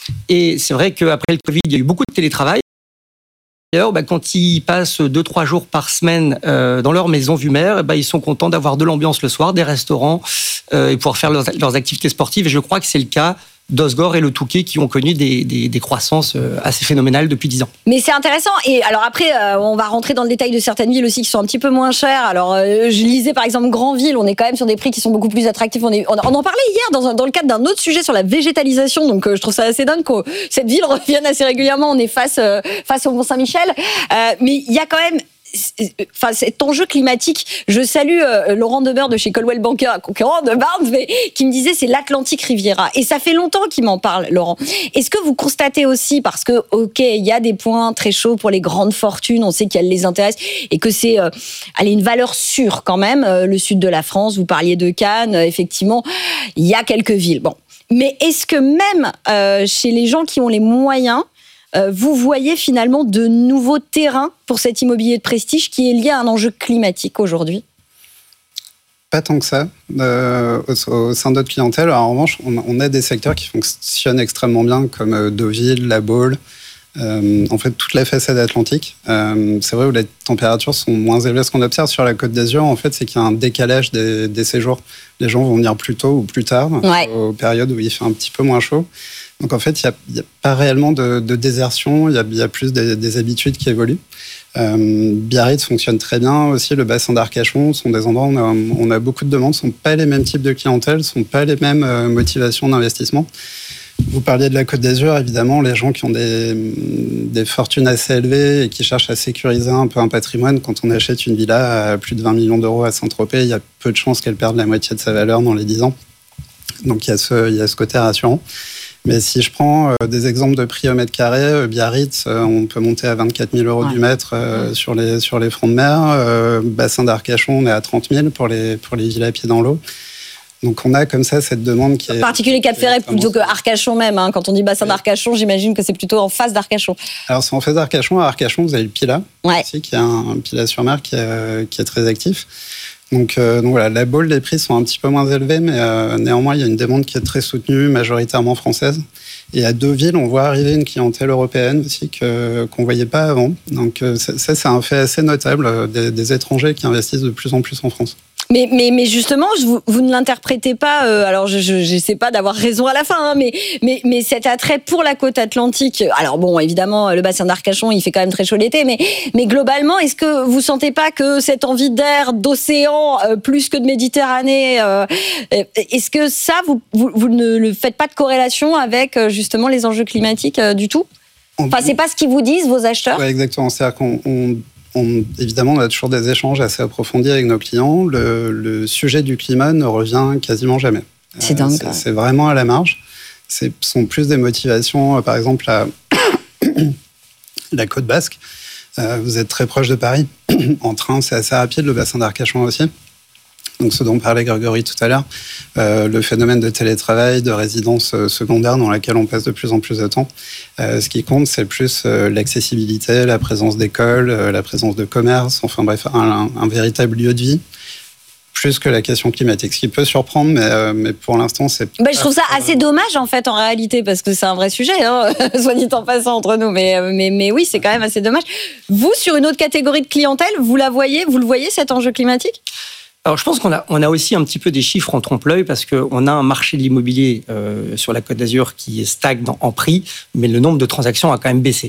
Et c'est vrai qu'après le Covid, il y a eu beaucoup de télétravail. D'ailleurs, bah, quand ils passent deux, trois jours par semaine euh, dans leur maison vue mer, bah, ils sont contents d'avoir de l'ambiance le soir, des restaurants euh, et pouvoir faire leurs, leurs activités sportives. Et je crois que c'est le cas d'Osgore et le Touquet qui ont connu des, des, des croissances assez phénoménales depuis dix ans. Mais c'est intéressant. Et alors après, euh, on va rentrer dans le détail de certaines villes aussi qui sont un petit peu moins chères. Alors, euh, je lisais par exemple Granville, on est quand même sur des prix qui sont beaucoup plus attractifs. On, est, on, on en parlait hier dans, un, dans le cadre d'un autre sujet sur la végétalisation. Donc, euh, je trouve ça assez dingue que cette ville revienne assez régulièrement. On est face, euh, face au Mont-Saint-Michel. Euh, mais il y a quand même... Enfin, cet enjeu climatique, je salue euh, Laurent Deber de chez Coldwell Banker, un concurrent de Barnes, mais qui me disait c'est l'Atlantic Riviera. Et ça fait longtemps qu'il m'en parle, Laurent. Est-ce que vous constatez aussi, parce que, ok, il y a des points très chauds pour les grandes fortunes, on sait qu'elles les intéressent, et que c'est euh, allez, une valeur sûre quand même, euh, le sud de la France, vous parliez de Cannes, euh, effectivement, il y a quelques villes. Bon. Mais est-ce que même euh, chez les gens qui ont les moyens, vous voyez finalement de nouveaux terrains pour cet immobilier de prestige qui est lié à un enjeu climatique aujourd'hui? Pas tant que ça. Euh, au, au sein de notre clientèle, alors, en revanche, on, on a des secteurs qui fonctionnent extrêmement bien, comme Deauville, La Baule, euh, en fait toute la façade atlantique. Euh, c'est vrai où les températures sont moins élevées. Ce qu'on observe sur la Côte d'Azur, en fait, c'est qu'il y a un décalage des, des séjours. Les gens vont venir plus tôt ou plus tard, ouais. aux périodes où il fait un petit peu moins chaud. Donc en fait, il n'y a, a pas réellement de, de désertion, il y a, y a plus des, des habitudes qui évoluent. Euh, Biarritz fonctionne très bien aussi, le bassin d'Arcachon sont des endroits où on a, on a beaucoup de demandes, ce ne sont pas les mêmes types de clientèle, ce ne sont pas les mêmes euh, motivations d'investissement. Vous parliez de la Côte d'Azur, évidemment, les gens qui ont des, des fortunes assez élevées et qui cherchent à sécuriser un peu un patrimoine, quand on achète une villa à plus de vingt millions d'euros à Saint-Tropez, il y a peu de chances qu'elle perde la moitié de sa valeur dans les dix ans. Donc il y a ce, il y a ce côté rassurant. Mais si je prends euh, des exemples de prix au mètre carré, euh, Biarritz, euh, on peut monter à vingt-quatre mille euros ouais. du mètre euh, ouais. sur, les, sur les fronts de mer. Euh, bassin d'Arcachon, on est à trente mille pour les, pour les villas à pied dans l'eau. Donc on a comme ça cette demande qui est... Particulier Cap Ferret plutôt que Arcachon même. Hein. Quand on dit bassin ouais. d'Arcachon, j'imagine que c'est plutôt en face d'Arcachon. Alors c'est en face d'Arcachon. À Arcachon, vous avez le Pilat, ouais. aussi, qui est un, un Pilat sur mer qui est, qui est très actif. Donc, euh, donc voilà, la Baule, les prix sont un petit peu moins élevés, mais euh, néanmoins, il y a une demande qui est très soutenue, majoritairement française. Et à Deauville, on voit arriver une clientèle européenne aussi que, qu'on ne voyait pas avant. Donc euh, ça, ça, c'est un fait assez notable, des, des étrangers qui investissent de plus en plus en France. Mais, mais, mais justement, vous, vous ne l'interprétez pas, euh, alors je n'essaie pas d'avoir raison à la fin, hein, mais, mais, mais cet attrait pour la côte atlantique, alors bon, évidemment, le bassin d'Arcachon, il fait quand même très chaud l'été, mais, mais globalement, est-ce que vous ne sentez pas que cette envie d'air, d'océan, euh, plus que de Méditerranée, euh, est-ce que ça, vous, vous, vous ne le faites pas de corrélation avec justement les enjeux climatiques euh, du tout? Enfin, c'est pas ce qu'ils vous disent, vos acheteurs? Oui, exactement, c'est-à-dire qu'on... On... On, évidemment, on a toujours des échanges assez approfondis avec nos clients. Le, le sujet du climat ne revient quasiment jamais. C'est dingue. Euh, c'est, c'est vraiment à la marge. Ce sont plus des motivations, euh, par exemple, à la côte basque. Euh, vous êtes très proche de Paris. En train, c'est assez rapide, le bassin d'Arcachon aussi. Donc, ce dont parlait Grégory tout à l'heure, euh, le phénomène de télétravail, de résidence euh, secondaire dans laquelle on passe de plus en plus de temps. Euh, ce qui compte, c'est plus euh, l'accessibilité, la présence d'écoles, euh, la présence de commerce, enfin bref, un, un, un véritable lieu de vie, plus que la question climatique. Ce qui peut surprendre, mais, euh, mais pour l'instant, c'est... Ben, je trouve ça assez dommage, en fait, en réalité, parce que c'est un vrai sujet, hein, soit dit en passant entre nous, mais, mais, mais oui, c'est quand même assez dommage. Vous, sur une autre catégorie de clientèle, vous la voyez, vous le voyez, cet enjeu climatique ? Alors, je pense qu'on a, on a aussi un petit peu des chiffres en trompe-l'œil parce qu'on a un marché de l'immobilier euh, sur la Côte d'Azur qui stagne en prix, mais le nombre de transactions a quand même baissé.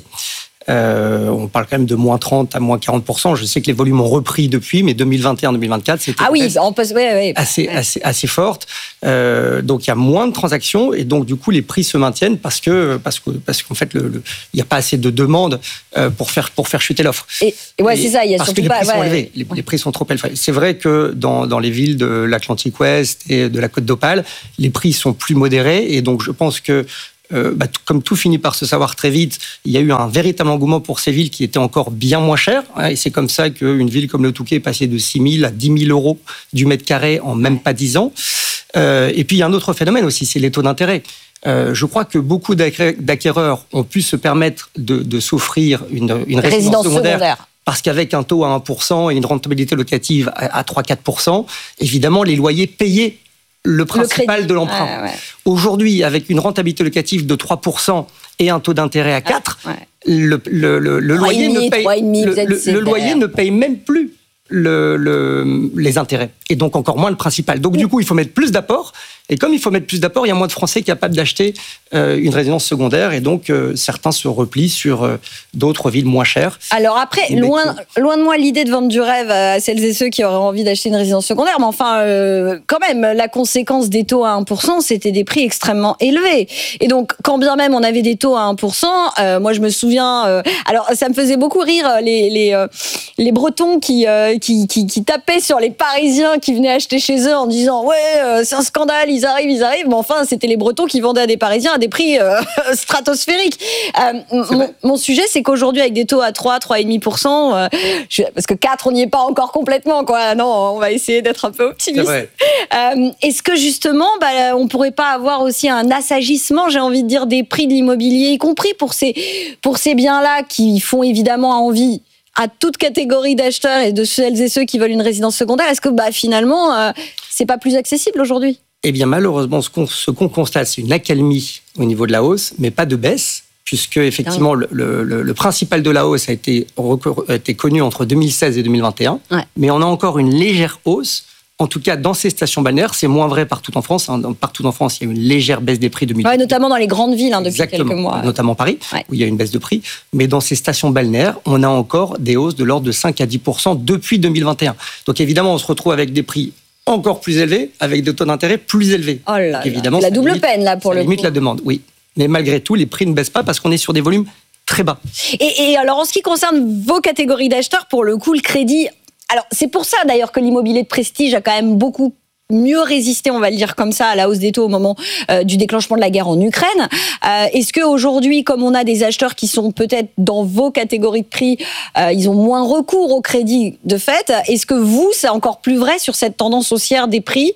Euh, on parle quand même de moins trente à moins quarante pour cent. Je sais que les volumes ont repris depuis, mais deux mille vingt et un deux mille vingt-quatre, c'était ah oui, on peut, ouais, ouais. assez, assez, assez forte. Euh, donc, il y a moins de transactions et donc, du coup, les prix se maintiennent parce que, parce que, parce qu'en fait, le, le, il n'y a pas assez de demandes euh, pour faire, pour faire chuter l'offre. Et, et ouais, et, c'est ça. Il y a parce surtout que les prix pas, sont ouais, élevés. Les, ouais. les prix sont trop élevés. C'est vrai que dans, dans les villes de l'Atlantique Ouest et de la Côte d'Opale, les prix sont plus modérés et donc, je pense que Euh, bah, t- comme tout finit par se savoir très vite, il y a eu un véritable engouement pour ces villes qui étaient encore bien moins chères. Hein, et c'est comme ça qu'une ville comme le Touquet est passée de six mille à dix mille euros du mètre carré en même pas dix ans. Euh, et puis il y a un autre phénomène aussi, c'est les taux d'intérêt. Euh, je crois que beaucoup d'acquéreurs ont pu se permettre de, de s'offrir une, une résidence, résidence secondaire. secondaire. Parce qu'avec un taux à un pour cent et une rentabilité locative à, à trois à quatre pour cent, évidemment, les loyers payaient le principal le de l'emprunt. Ouais, ouais. Aujourd'hui, avec une rentabilité locative de trois pour cent et un taux d'intérêt à quatre pour cent, ouais. le, le, le, le, loyer demi, ne paye, le, le, le loyer ne paye même plus le, le, les intérêts. Et donc encore moins le principal. Donc du coup, il faut mettre plus d'apports. Et comme il faut mettre plus d'apports, il y a moins de Français capables d'acheter euh, une résidence secondaire. Et donc, euh, certains se replient sur euh, d'autres villes moins chères. Alors après, loin, loin de moi l'idée de vendre du rêve à celles et ceux qui auraient envie d'acheter une résidence secondaire. Mais enfin, euh, quand même, la conséquence des taux à un pour cent, c'était des prix extrêmement élevés. Et donc, quand bien même on avait des taux à un pour cent, euh, moi je me souviens... Euh, alors, ça me faisait beaucoup rire les, les, euh, les Bretons qui, euh, qui, qui, qui tapaient sur les Parisiens qui venaient acheter chez eux en disant « Ouais, euh, c'est un scandale, ils arrivent, ils arrivent. » Mais enfin, c'était les Bretons qui vendaient à des Parisiens à des prix euh, stratosphériques. Euh, mon, mon sujet, c'est qu'aujourd'hui, avec des taux à trois, trois virgule cinq pour cent, euh, je, parce que quatre, on n'y est pas encore complètement, quoi. Non, on va essayer d'être un peu optimiste. Euh, est-ce que justement, bah, on pourrait pas avoir aussi un assagissement, j'ai envie de dire, des prix de l'immobilier, y compris pour ces, pour ces biens-là qui font évidemment envie à toute catégorie d'acheteurs et de celles et ceux qui veulent une résidence secondaire? Est-ce que bah, finalement, euh, c'est pas plus accessible aujourd'hui? Eh bien, malheureusement, ce qu'on, ce qu'on constate, c'est une accalmie au niveau de la hausse, mais pas de baisse, puisque effectivement, le, le, le principal de la hausse a été, a été connu entre deux mille seize et deux mille vingt et un, ouais. Mais on a encore une légère hausse. En tout cas, dans ces stations balnéaires, c'est moins vrai partout en France. Hein. Partout en France, il y a une légère baisse des prix deux mille. Ouais, notamment dans les grandes villes hein, depuis Exactement. quelques mois. Notamment Paris, ouais. Où il y a une baisse de prix. Mais dans ces stations balnéaires, on a encore des hausses de l'ordre de cinq à dix pour cent depuis deux mille vingt et un. Donc évidemment, on se retrouve avec des prix encore plus élevés, avec des taux d'intérêt plus élevés. Oh là Donc, évidemment, là. La double limite, peine là pour ça le limite coup. la demande, oui. Mais malgré tout, les prix ne baissent pas parce qu'on est sur des volumes très bas. Et, et alors, en ce qui concerne vos catégories d'acheteurs, pour le coup, le crédit... Alors, c'est pour ça d'ailleurs que l'immobilier de prestige a quand même beaucoup mieux résisté, on va le dire comme ça, à la hausse des taux au moment euh, du déclenchement de la guerre en Ukraine. Euh, est-ce qu'aujourd'hui, comme on a des acheteurs qui sont peut-être dans vos catégories de prix, euh, ils ont moins recours au crédit de fait, est-ce que vous, c'est encore plus vrai sur cette tendance haussière des prix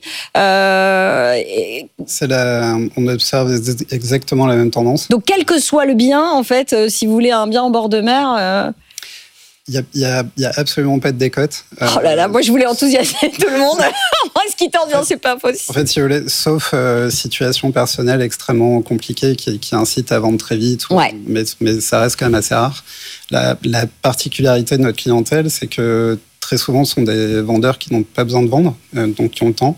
euh, et... c'est la, on observe exactement la même tendance. Donc, quel que soit le bien, en fait, euh, si vous voulez un bien en bord de mer... Euh... Il n'y a, a, a absolument pas de décote. Oh là là, moi je voulais enthousiasmer tout le monde. Moi, ce qui t'en vient, c'est pas possible. En fait, si vous voulez, sauf euh, situation personnelle extrêmement compliquée qui, qui incite à vendre très vite, ouais. mais, mais ça reste quand même assez rare. La, la particularité de notre clientèle, c'est que très souvent, ce sont des vendeurs qui n'ont pas besoin de vendre, euh, donc qui ont le temps.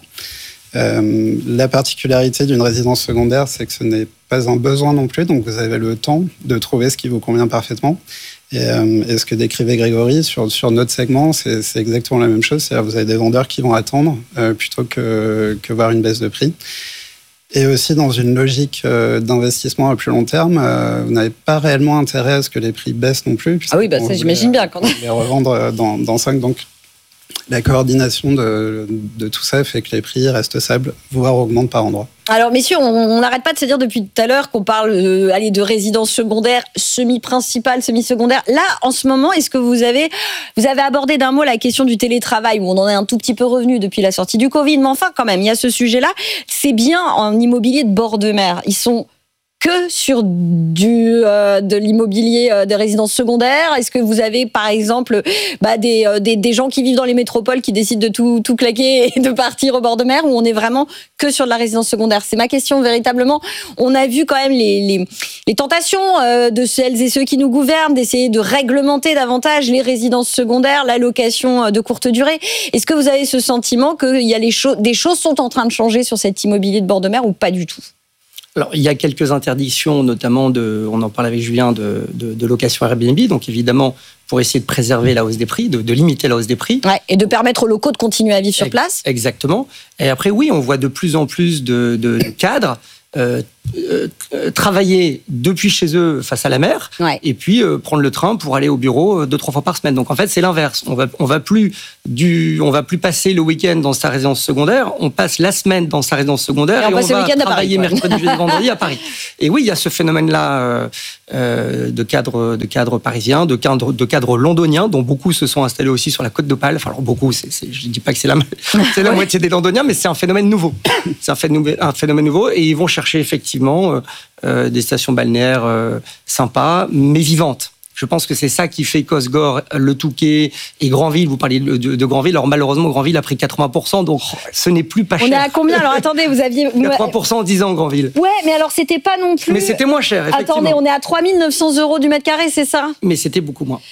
Euh, la particularité d'une résidence secondaire, c'est que ce n'est pas un besoin non plus, donc vous avez le temps de trouver ce qui vous convient parfaitement. Et, euh, et ce que décrivait Grégory sur, sur notre segment, c'est, c'est exactement la même chose. C'est-à-dire que vous avez des vendeurs qui vont attendre euh, plutôt que, que voir une baisse de prix. Et aussi, dans une logique euh, d'investissement à plus long terme, euh, vous n'avez pas réellement intérêt à ce que les prix baissent non plus. Ah oui, bah ça, j'imagine les, bien. Quand même. Les revendre dans, dans cinq. Donc, la coordination de, de tout ça fait que les prix restent stables, voire augmentent par endroits. Alors, messieurs, on n'arrête pas de se dire depuis tout à l'heure qu'on parle euh, allez, de résidence secondaire, semi-principale, semi-secondaire. Là, en ce moment, est-ce que vous avez, vous avez abordé d'un mot la question du télétravail, où on en est un tout petit peu revenu depuis la sortie du Covid, mais enfin, quand même, il y a ce sujet-là. C'est bien en immobilier de bord de mer. Ils sont que sur du, euh, de l'immobilier euh, des résidences secondaires? Est-ce que vous avez, par exemple, bah, des, euh, des, des gens qui vivent dans les métropoles qui décident de tout, tout claquer et de partir au bord de mer, ou on est vraiment que sur de la résidence secondaire? C'est ma question véritablement. On a vu quand même les, les, les tentations euh, de celles et ceux qui nous gouvernent d'essayer de réglementer davantage les résidences secondaires, la location de courte durée. Est-ce que vous avez ce sentiment que il y a les cho- des choses sont en train de changer sur cet immobilier de bord de mer, ou pas du tout? Alors, il y a quelques interdictions, notamment de, on en parle avec Julien, de, de, de location Airbnb. Donc, évidemment, pour essayer de préserver la hausse des prix, de, de limiter la hausse des prix. Ouais, et de permettre aux locaux de continuer à vivre sur place. Exactement. Et après, oui, on voit de plus en plus de, de, de cadres euh, euh, travailler depuis chez eux face à la mer, ouais. et puis euh, prendre le train pour aller au bureau deux, trois fois par semaine. Donc en fait, c'est l'inverse. On va, on va plus du, on va plus passer le week-end dans sa résidence secondaire. On passe la semaine dans sa résidence secondaire et, et on, on va travailler Paris, ouais. mercredi, jeudi, vendredi à Paris. Et oui, il y a ce phénomène-là euh, euh, de cadres, de cadres parisiens, de cadres, de cadres londoniens, dont beaucoup se sont installés aussi sur la Côte d'Opale. Enfin, alors beaucoup, c'est, c'est, je ne dis pas que c'est la, c'est la ouais. moitié des londoniens, mais c'est un phénomène nouveau. C'est un phénomène, un phénomène nouveau, et ils vont chercher effectivement euh, euh, des stations balnéaires euh, sympas, mais vivantes. Je pense que c'est ça qui fait qu'Osgore, Le Touquet et Granville, vous parliez de, de, de Granville, alors malheureusement Granville a pris quatre-vingts pour cent, donc ce n'est plus pas cher. On est à combien? Alors attendez, vous aviez... quatre-vingts pour cent en dix ans Granville. Ouais, mais alors c'était pas non plus... Mais c'était moins cher, effectivement. Attendez, on est à trois mille neuf cents euros du mètre carré, c'est ça? Mais c'était beaucoup moins.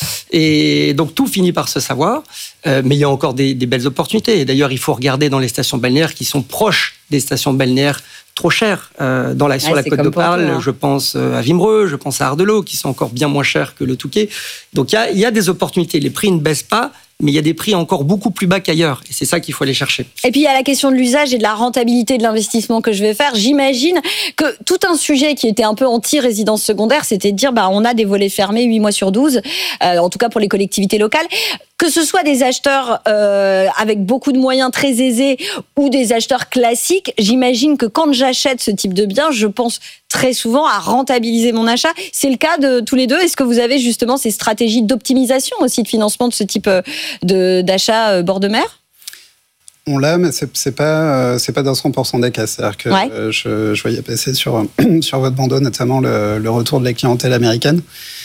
Et donc tout finit par se savoir, euh, mais il y a encore des, des belles opportunités. Et d'ailleurs, il faut regarder dans les stations balnéaires qui sont proches des stations balnéaires trop chères. Euh, dans la, sur ouais, la Côte d'Opale, hein. Je pense à Vimereux, je pense à Ardelot, qui sont encore bien moins chers que le Touquet. Donc il y a, il y a des opportunités. Les prix ne baissent pas, mais il y a des prix encore beaucoup plus bas qu'ailleurs. Et c'est ça qu'il faut aller chercher. Et puis il y a la question de l'usage et de la rentabilité de l'investissement que je vais faire. J'imagine que tout un sujet qui était un peu anti-résidence secondaire, c'était de dire bah, on a des volets fermés huit mois sur douze, euh, en tout cas pour les collectivités locales. Que ce soit des acheteurs euh, avec beaucoup de moyens très aisés ou des acheteurs classiques, j'imagine que quand j'achète ce type de bien, je pense très souvent à rentabiliser mon achat. C'est le cas de tous les deux. Est-ce que vous avez justement ces stratégies d'optimisation aussi de financement de ce type de, d'achat bord de mer? On l'a, mais c'est, c'est pas c'est pas dans cent pour cent des cas. C'est-à-dire que ouais. euh, je, je voyais passer sur sur votre bandeau notamment le, le retour de la clientèle américaine,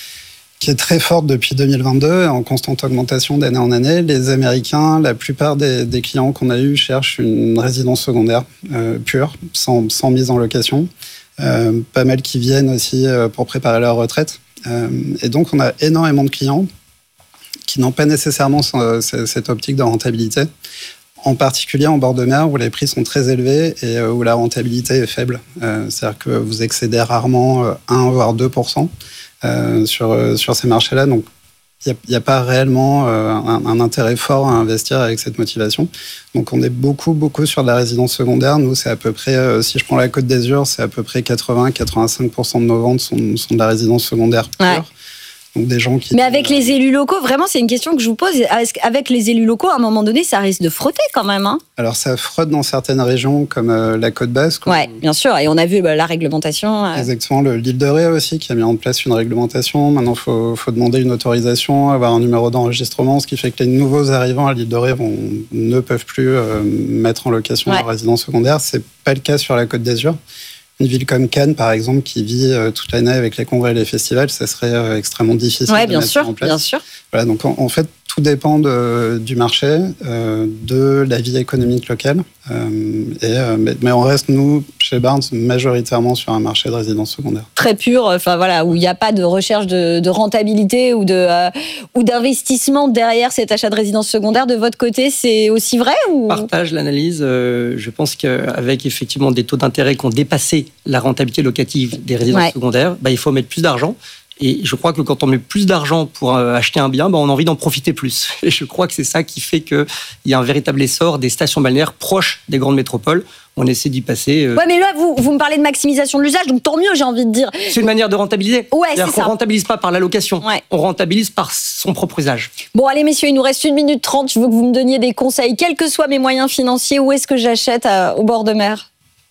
qui est très forte depuis deux mille vingt-deux, en constante augmentation d'année en année. Les Américains, la plupart des, des clients qu'on a eus cherchent une résidence secondaire euh, pure, sans, sans mise en location. Euh, pas mal qui viennent aussi euh, pour préparer leur retraite. Euh, et donc, on a énormément de clients qui n'ont pas nécessairement cette optique de rentabilité, en particulier en bord de mer où les prix sont très élevés et où la rentabilité est faible. Euh, c'est-à-dire que vous excédez rarement un voire deux pour cent euh, sur, sur ces marchés-là. Donc, il n'y a, a pas réellement euh, un, un intérêt fort à investir avec cette motivation. Donc, on est beaucoup, beaucoup sur de la résidence secondaire. Nous, c'est à peu près, euh, si je prends la Côte d'Azur, c'est à peu près quatre-vingts à quatre-vingt-cinq pour cent de nos ventes sont, sont de la résidence secondaire pure. Ouais. Donc des gens qui... Mais avec les élus locaux, vraiment, c'est une question que je vous pose. Avec les élus locaux, à un moment donné, ça risque de frotter quand même. Hein. Alors, ça frotte dans certaines régions, comme euh, la Côte Basque. Oui, bien sûr. Et on a vu bah, la réglementation. Euh... Exactement. Le, l'île de Ré aussi, qui a mis en place une réglementation. Maintenant, il faut, faut demander une autorisation, avoir un numéro d'enregistrement, ce qui fait que les nouveaux arrivants à l'île de Ré vont, ne peuvent plus euh, mettre en location ouais. leur résidence secondaire. Ce n'est pas le cas sur la Côte d'Azur. Une ville comme Cannes, par exemple, qui vit euh, toute l'année avec les congrès et les festivals, ça serait euh, extrêmement difficile ouais, de bien mettre sûr, en place. Bien sûr. Voilà, donc en, en fait, tout dépend de, du marché, euh, de la vie économique locale. Euh, et, euh, mais, mais on reste, nous, chez Barnes, majoritairement sur un marché de résidence secondaire. Très pur, enfin voilà, où il n'y a pas de recherche de, de rentabilité ou, de, euh, ou d'investissement derrière cet achat de résidence secondaire. De votre côté, c'est aussi vrai ou... Je partage l'analyse. Euh, je pense qu'avec effectivement des taux d'intérêt qui ont dépassé la rentabilité locative des résidences ouais. secondaires, bah, il faut mettre plus d'argent. Et je crois que quand on met plus d'argent pour acheter un bien, ben on a envie d'en profiter plus. Et je crois que c'est ça qui fait qu'il y a un véritable essor des stations balnéaires proches des grandes métropoles. On essaie d'y passer. Euh... Ouais, mais là, vous, vous me parlez de maximisation de l'usage, donc tant mieux, j'ai envie de dire. C'est une manière de rentabiliser. Ouais, c'est-à-dire c'est qu'on ça. ne rentabilise pas par la location, ouais. on rentabilise par son propre usage. Bon, allez, messieurs, il nous reste une minute trente. Je veux que vous me donniez des conseils, quels que soient mes moyens financiers. Où est-ce que j'achète à, au bord de mer ?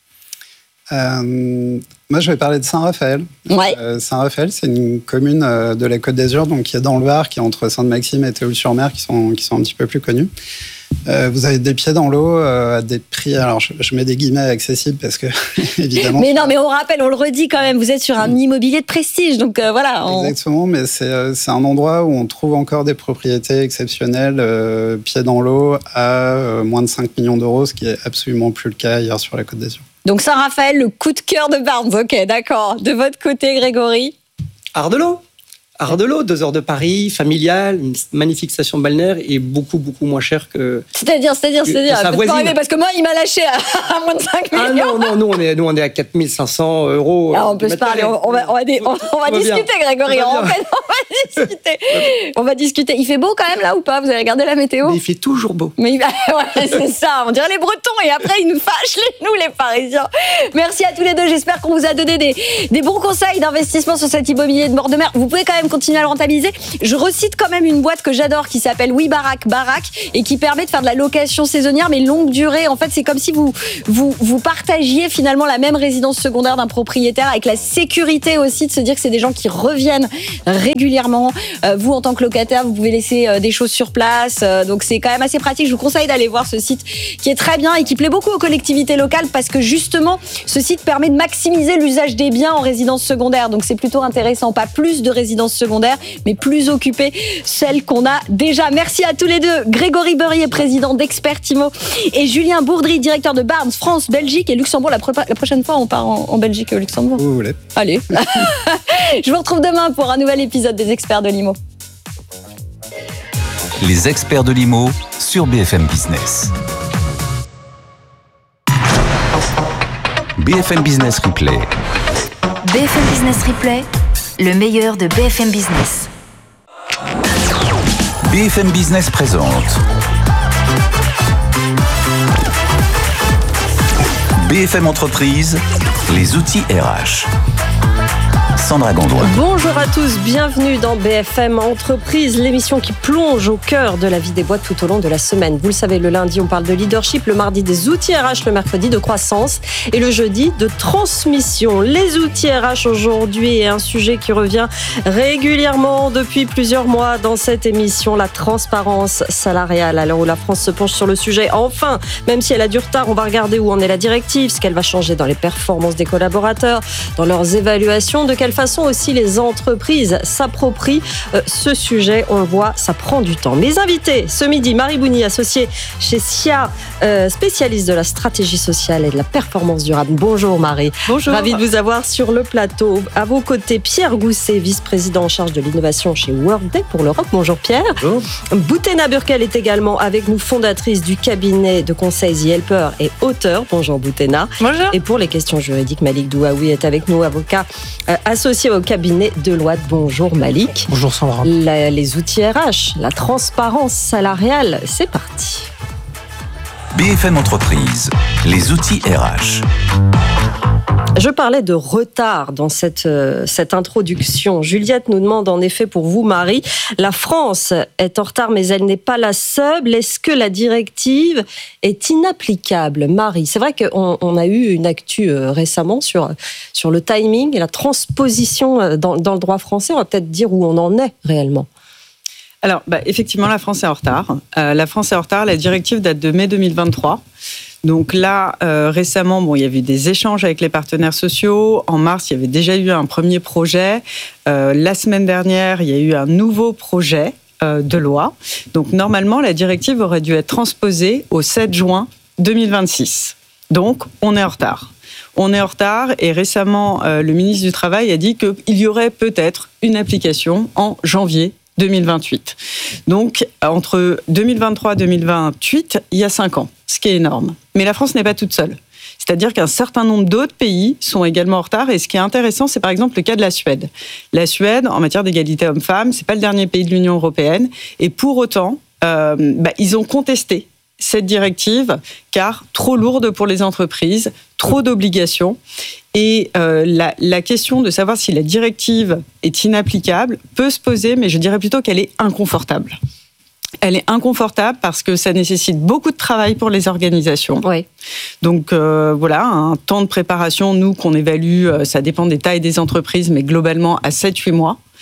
Euh, moi, je vais parler de Saint-Raphaël. Ouais. Euh, Saint-Raphaël, c'est une commune euh, de la Côte d'Azur, donc qui est dans le Var, qui est entre Sainte-Maxime et Théoule-sur-Mer, qui sont, qui sont un petit peu plus connues. Euh, vous avez des pieds dans l'eau euh, à des prix, alors je, je mets des guillemets accessibles parce que, évidemment... Mais non, mais on rappelle, on le redit quand même, vous êtes sur un immobilier de prestige, donc euh, voilà. On... Exactement, mais c'est, c'est un endroit où on trouve encore des propriétés exceptionnelles, euh, pieds dans l'eau, à euh, moins de cinq millions d'euros, ce qui est absolument plus le cas ailleurs sur la Côte d'Azur. Donc Saint-Raphaël, le coup de cœur de Barnes, ok, d'accord. De votre côté, Grégory? Ardelot. Ardelot, deux heures de Paris, familial, une magnifique station balnéaire et beaucoup, beaucoup moins cher que. C'est-à-dire, c'est-à-dire, c'est-à-dire. Sa voisine. Arriver, parce que moi, il m'a lâché à, à moins de cinq millions. Ah non, non, nous, on est, nous, on est à quatre mille cinq cents euros. Ah, on peut se parler, on, on va, on va, on, on va discuter, bien. Grégory. On, on va discuter. On va discuter. Il fait beau quand même là ou pas? Vous avez regardé la météo? Mais il fait toujours beau. Mais il va, ouais, c'est ça. On dirait les Bretons et après, ils nous fâchent, les, nous, les Parisiens. Merci à tous les deux. J'espère qu'on vous a donné des, des bons conseils d'investissement sur cet immobilier de bord de mer. Vous pouvez quand même continuer à le rentabiliser. Je recite quand même une boîte que j'adore qui s'appelle Oui Barack Barack et qui permet de faire de la location saisonnière mais longue durée. En fait, c'est comme si vous, vous, vous partagiez finalement la même résidence secondaire d'un propriétaire avec la sécurité aussi de se dire que c'est des gens qui reviennent régulièrement. Euh, vous, en tant que locataire, vous pouvez laisser euh, des choses sur place. Euh, donc, c'est quand même assez pratique. Je vous conseille d'aller voir ce site qui est très bien et qui plaît beaucoup aux collectivités locales parce que justement, ce site permet de maximiser l'usage des biens en résidence secondaire. Donc, c'est plutôt intéressant. Pas plus de résidences secondaires, mais plus occupées, celles qu'on a déjà. Merci à tous les deux. Grégory Beurier, président d'Expertimo, et Julien Bourdry, directeur de Barnes, France, Belgique et Luxembourg. La, pro- la prochaine fois, on part en, en Belgique et au Luxembourg. Vous voulez. Allez. Je vous retrouve demain pour un nouvel épisode des Experts de l'I M O. Les Experts de l'I M O sur B F M Business. B F M Business Replay. B F M Business Replay, le meilleur de B F M Business. B F M Business présente B F M Entreprise, les outils R H. Sandra Gondouin. Bonjour à tous, bienvenue dans B F M Entreprise, l'émission qui plonge au cœur de la vie des boîtes tout au long de la semaine. Vous le savez, le lundi, on parle de leadership, le mardi des outils R H, le mercredi de croissance et le jeudi de transmission. Les outils R H aujourd'hui est un sujet qui revient régulièrement depuis plusieurs mois dans cette émission, la transparence salariale. À l'heure où la France se penche sur le sujet, enfin, même si elle a du retard, on va regarder où en est la directive, ce qu'elle va changer dans les performances des collaborateurs, dans leurs évaluations, de quelle façon aussi les entreprises s'approprient euh, ce sujet. On le voit, ça prend du temps. Mes invités ce midi, Marie Bouni, associée chez S I A, euh, spécialiste de la stratégie sociale et de la performance durable. Bonjour Marie. Bonjour. Ravie de vous avoir sur le plateau. À vos côtés, Pierre Gousset, vice-président en charge de l'innovation chez Workday pour l'Europe. Bonjour Pierre. Bonjour. Boutena Burkel est également avec nous, fondatrice du cabinet de conseil The Helper et auteur. Bonjour Boutena. Bonjour. Et pour les questions juridiques, Malik Douaoui est avec nous, avocat euh, associé au cabinet Deloitte. Bonjour Malik. Bonjour Sandra. La, les outils R H, la transparence salariale, c'est parti. B F M Entreprise, les outils R H. Je parlais de retard dans cette, euh, cette introduction. Juliette nous demande en effet pour vous, Marie, la France est en retard, mais elle n'est pas la seule. Est-ce que la directive est inapplicable, Marie? C'est vrai qu'on on a eu une actu euh, récemment sur, sur le timing et la transposition dans, dans le droit français. On va peut-être dire où on en est réellement. Alors, bah, effectivement, la France est en retard. Euh, la France est en retard. La directive date de mai deux mille vingt-trois. Donc là, euh, récemment, bon, il y avait eu des échanges avec les partenaires sociaux. En mars, il y avait déjà eu un premier projet. Euh, la semaine dernière, il y a eu un nouveau projet euh, de loi. Donc normalement, la directive aurait dû être transposée au sept juin deux mille vingt-six. Donc, on est en retard. On est en retard et récemment, euh, le ministre du Travail a dit qu'il y aurait peut-être une application en janvier deux mille vingt-huit. Donc, entre deux mille vingt-trois et deux mille vingt-huit, il y a cinq ans, ce qui est énorme. Mais la France n'est pas toute seule. C'est-à-dire qu'un certain nombre d'autres pays sont également en retard. Et ce qui est intéressant, c'est par exemple le cas de la Suède. La Suède, en matière d'égalité homme-femme, c'est pas le dernier pays de l'Union européenne. Et pour autant, euh, bah, ils ont contesté cette directive, car trop lourde pour les entreprises, trop d'obligations. Et euh, la, la question de savoir si la directive est inapplicable peut se poser, mais je dirais plutôt qu'elle est inconfortable. Elle est inconfortable parce que ça nécessite beaucoup de travail pour les organisations. Oui. Donc euh, voilà, un temps de préparation, nous, qu'on évalue, ça dépend des tailles des entreprises, mais globalement à sept à huit mois.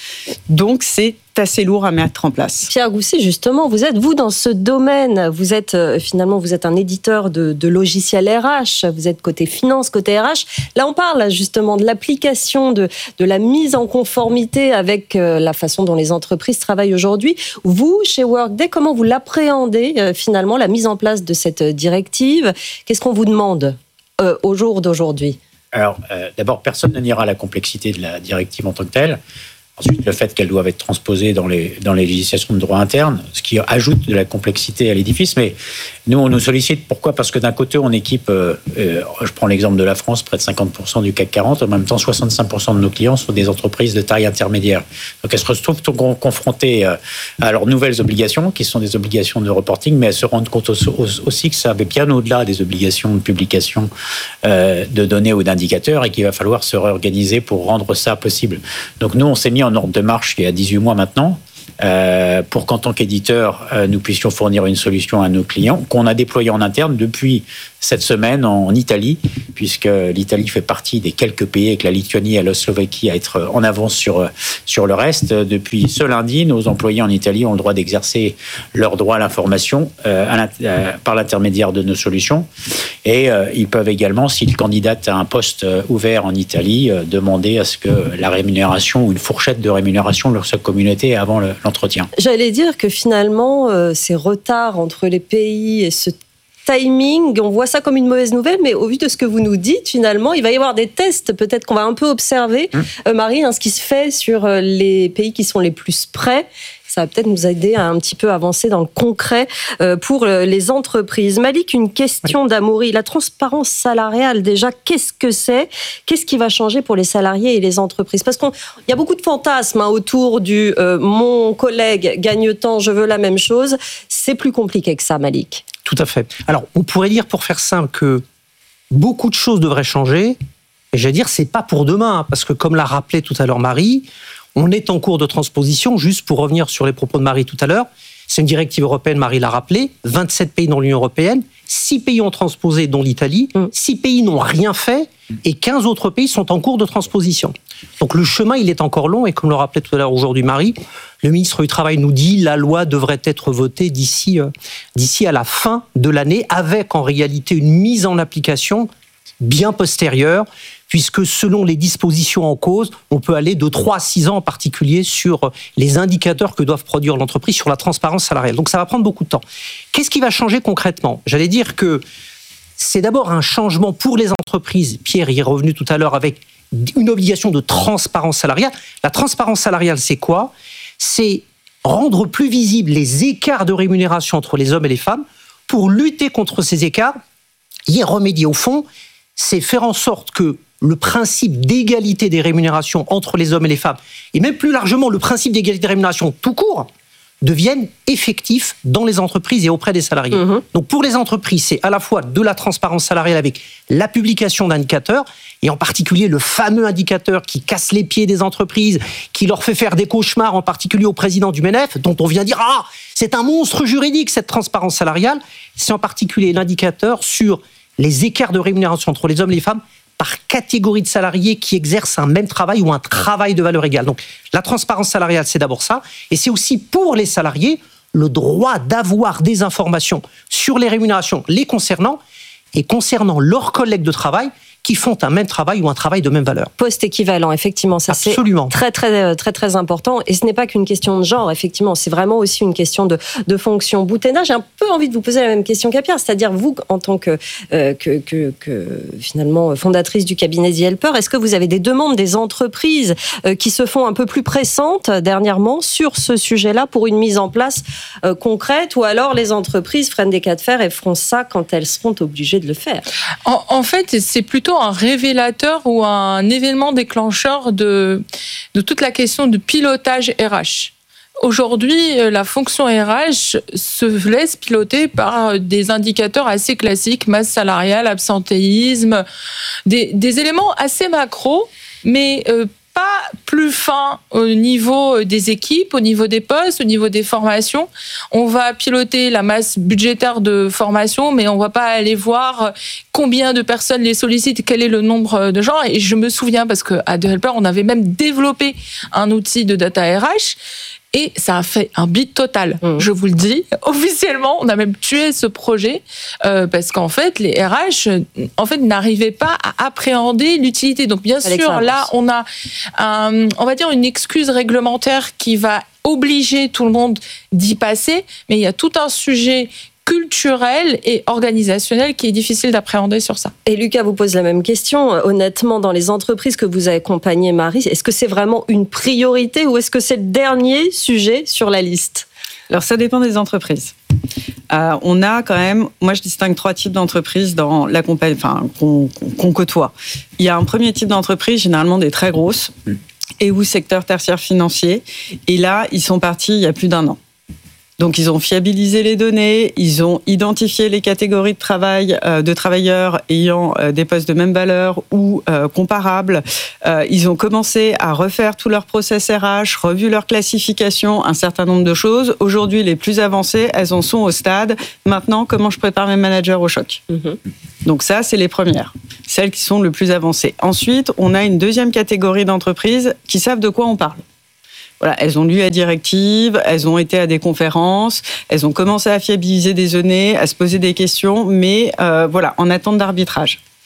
Donc, c'est assez lourd à mettre en place. Pierre Goussy, justement, vous êtes, vous, dans ce domaine, vous êtes, euh, finalement, vous êtes un éditeur de, de logiciels R H, vous êtes côté finance, côté R H. Là, on parle, justement, de l'application, de, de la mise en conformité avec euh, la façon dont les entreprises travaillent aujourd'hui. Vous, chez Workday, comment vous l'appréhendez, euh, finalement, la mise en place de cette directive? Qu'est-ce qu'on vous demande euh, au jour d'aujourd'hui? Alors, euh, d'abord, personne ne niera la complexité de la directive en tant que telle. Ensuite, le fait qu'elles doivent être transposées dans les, dans les législations de droit interne, ce qui ajoute de la complexité à l'édifice. Mais nous, on nous sollicite. Pourquoi ? Parce que d'un côté, on équipe, euh, euh, je prends l'exemple de la France, près de cinquante pour cent du C A C quarante. En même temps, soixante-cinq pour cent de nos clients sont des entreprises de taille intermédiaire. Donc, elles se retrouvent confrontées à leurs nouvelles obligations, qui sont des obligations de reporting, mais elles se rendent compte aussi que ça va bien au-delà des obligations de publication euh, de données ou d'indicateurs et qu'il va falloir se réorganiser pour rendre ça possible. Donc, nous, on s'est mis en ordre de marche il y a dix-huit mois maintenant, euh, pour qu'en tant qu'éditeur, euh, nous puissions fournir une solution à nos clients, qu'on a déployée en interne depuis cette semaine en Italie, puisque l'Italie fait partie des quelques pays avec la Lituanie et la Slovaquie à être en avance sur, sur le reste. Depuis ce lundi, nos employés en Italie ont le droit d'exercer leur droit à l'information euh, à euh, par l'intermédiaire de nos solutions. Et euh, ils peuvent également, s'ils candidatent à un poste ouvert en Italie, euh, demander à ce que la rémunération ou une fourchette de rémunération leur soit communiquée avant le, l'entretien. J'allais dire que finalement, euh, ces retards entre les pays et ce timing, on voit ça comme une mauvaise nouvelle, mais au vu de ce que vous nous dites, finalement, il va y avoir des tests, peut-être qu'on va un peu observer, mmh. euh, Marie, hein, ce qui se fait sur les pays qui sont les plus près. Ça va peut-être nous aider à un petit peu avancer dans le concret euh, pour les entreprises. Malik, une question oui. d'Amaury. La transparence salariale, déjà, qu'est-ce que c'est ? Qu'est-ce qui va changer pour les salariés et les entreprises ? Parce qu'il y a beaucoup de fantasmes hein, autour du euh, « mon collègue gagne tant, je veux la même chose ». C'est plus compliqué que ça, Malik. Tout à fait. Alors, on pourrait dire, pour faire simple, que beaucoup de choses devraient changer. Et j'allais dire, c'est pas pour demain, hein, parce que comme l'a rappelé tout à l'heure Marie, on est en cours de transposition. Juste pour revenir sur les propos de Marie tout à l'heure, c'est une directive européenne, Marie l'a rappelé, vingt-sept pays dans l'Union européenne, six pays ont transposé, dont l'Italie, six pays n'ont rien fait, et quinze autres pays sont en cours de transposition. Donc le chemin, il est encore long, et comme le rappelait tout à l'heure aujourd'hui Marie, le ministre du Travail nous dit la loi devrait être votée d'ici, euh, d'ici à la fin de l'année, avec en réalité une mise en application bien postérieure, puisque selon les dispositions en cause, on peut aller de trois à six ans en particulier sur les indicateurs que doivent produire l'entreprise sur la transparence salariale. Donc ça va prendre beaucoup de temps. Qu'est-ce qui va changer concrètement ? J'allais dire que c'est d'abord un changement pour les entreprises. Pierre y est revenu tout à l'heure avec une obligation de transparence salariale. La transparence salariale, c'est quoi ? C'est rendre plus visibles les écarts de rémunération entre les hommes et les femmes pour lutter contre ces écarts, y remédier au fond, c'est faire en sorte que le principe d'égalité des rémunérations entre les hommes et les femmes, et même plus largement le principe d'égalité des rémunérations tout court, deviennent effectifs dans les entreprises et auprès des salariés. Mmh. Donc pour les entreprises, c'est à la fois de la transparence salariale avec la publication d'indicateurs, et en particulier le fameux indicateur qui casse les pieds des entreprises, qui leur fait faire des cauchemars, en particulier au président du M N F, dont on vient dire « Ah, c'est un monstre juridique cette transparence salariale », c'est en particulier l'indicateur sur les écarts de rémunération entre les hommes et les femmes par catégorie de salariés qui exercent un même travail ou un travail de valeur égale. Donc la transparence salariale, c'est d'abord ça, et c'est aussi pour les salariés le droit d'avoir des informations sur les rémunérations les concernant et concernant leurs collègues de travail qui font un même travail ou un travail de même valeur. Poste équivalent, effectivement, ça Absolument. c'est très très très très important. Et ce n'est pas qu'une question de genre, effectivement, c'est vraiment aussi une question de, de fonction. Boutena, j'ai un peu envie de vous poser la même question qu'à Pierre, c'est-à-dire vous, en tant que, euh, que, que, que finalement fondatrice du cabinet The Helper, est-ce que vous avez des demandes des entreprises euh, qui se font un peu plus pressantes dernièrement sur ce sujet-là pour une mise en place euh, concrète, ou alors les entreprises freinent des cas de fer et feront ça quand elles seront obligées de le faire? En, en fait, c'est plutôt un révélateur ou un événement déclencheur de, de toute la question de pilotage R H. Aujourd'hui, la fonction R H se laisse piloter par des indicateurs assez classiques, masse salariale, absentéisme, des, des éléments assez macro, mais euh, pas plus fin au niveau des équipes, au niveau des postes, au niveau des formations. On va piloter la masse budgétaire de formation, mais on va pas aller voir combien de personnes les sollicitent, quel est le nombre de gens. Et je me souviens, parce qu'à The Helper, on avait même développé un outil de data R H. Et ça a fait un bid total, mmh. je vous le dis. Officiellement, on a même tué ce projet euh, parce qu'en fait, les R H en fait, n'arrivaient pas à appréhender l'utilité. Donc bien sûr, là, on a, un, on va dire, une excuse réglementaire qui va obliger tout le monde d'y passer, mais il y a tout un sujet culturel et organisationnel qui est difficile d'appréhender sur ça. Et Lucas vous pose la même question. Honnêtement, dans les entreprises que vous accompagnez, Marie, est-ce que c'est vraiment une priorité ou est-ce que c'est le dernier sujet sur la liste ? Alors, ça dépend des entreprises. Euh, on a quand même, moi je distingue trois types d'entreprises dans la compagnie, enfin, qu'on, qu'on côtoie. Il y a un premier type d'entreprise, généralement des très grosses, et ou secteur tertiaire financier. Et là, ils sont partis il y a plus d'un an. Donc, ils ont fiabilisé les données, ils ont identifié les catégories de travail euh, de travailleurs ayant euh, des postes de même valeur ou euh, comparables. Euh, ils ont commencé à refaire tout leur process R H, revu leur classification, un certain nombre de choses. Aujourd'hui, les plus avancées, elles en sont au stade. Maintenant, comment je prépare mes managers au choc ? Mm-hmm. Donc ça, c'est les premières, celles qui sont le plus avancées. Ensuite, on a une deuxième catégorie d'entreprises qui savent de quoi on parle. Voilà, elles ont lu la directive, elles ont été à des conférences, elles ont commencé à fiabiliser des données, à se poser des questions, mais euh, voilà, en attente d'arbitrage.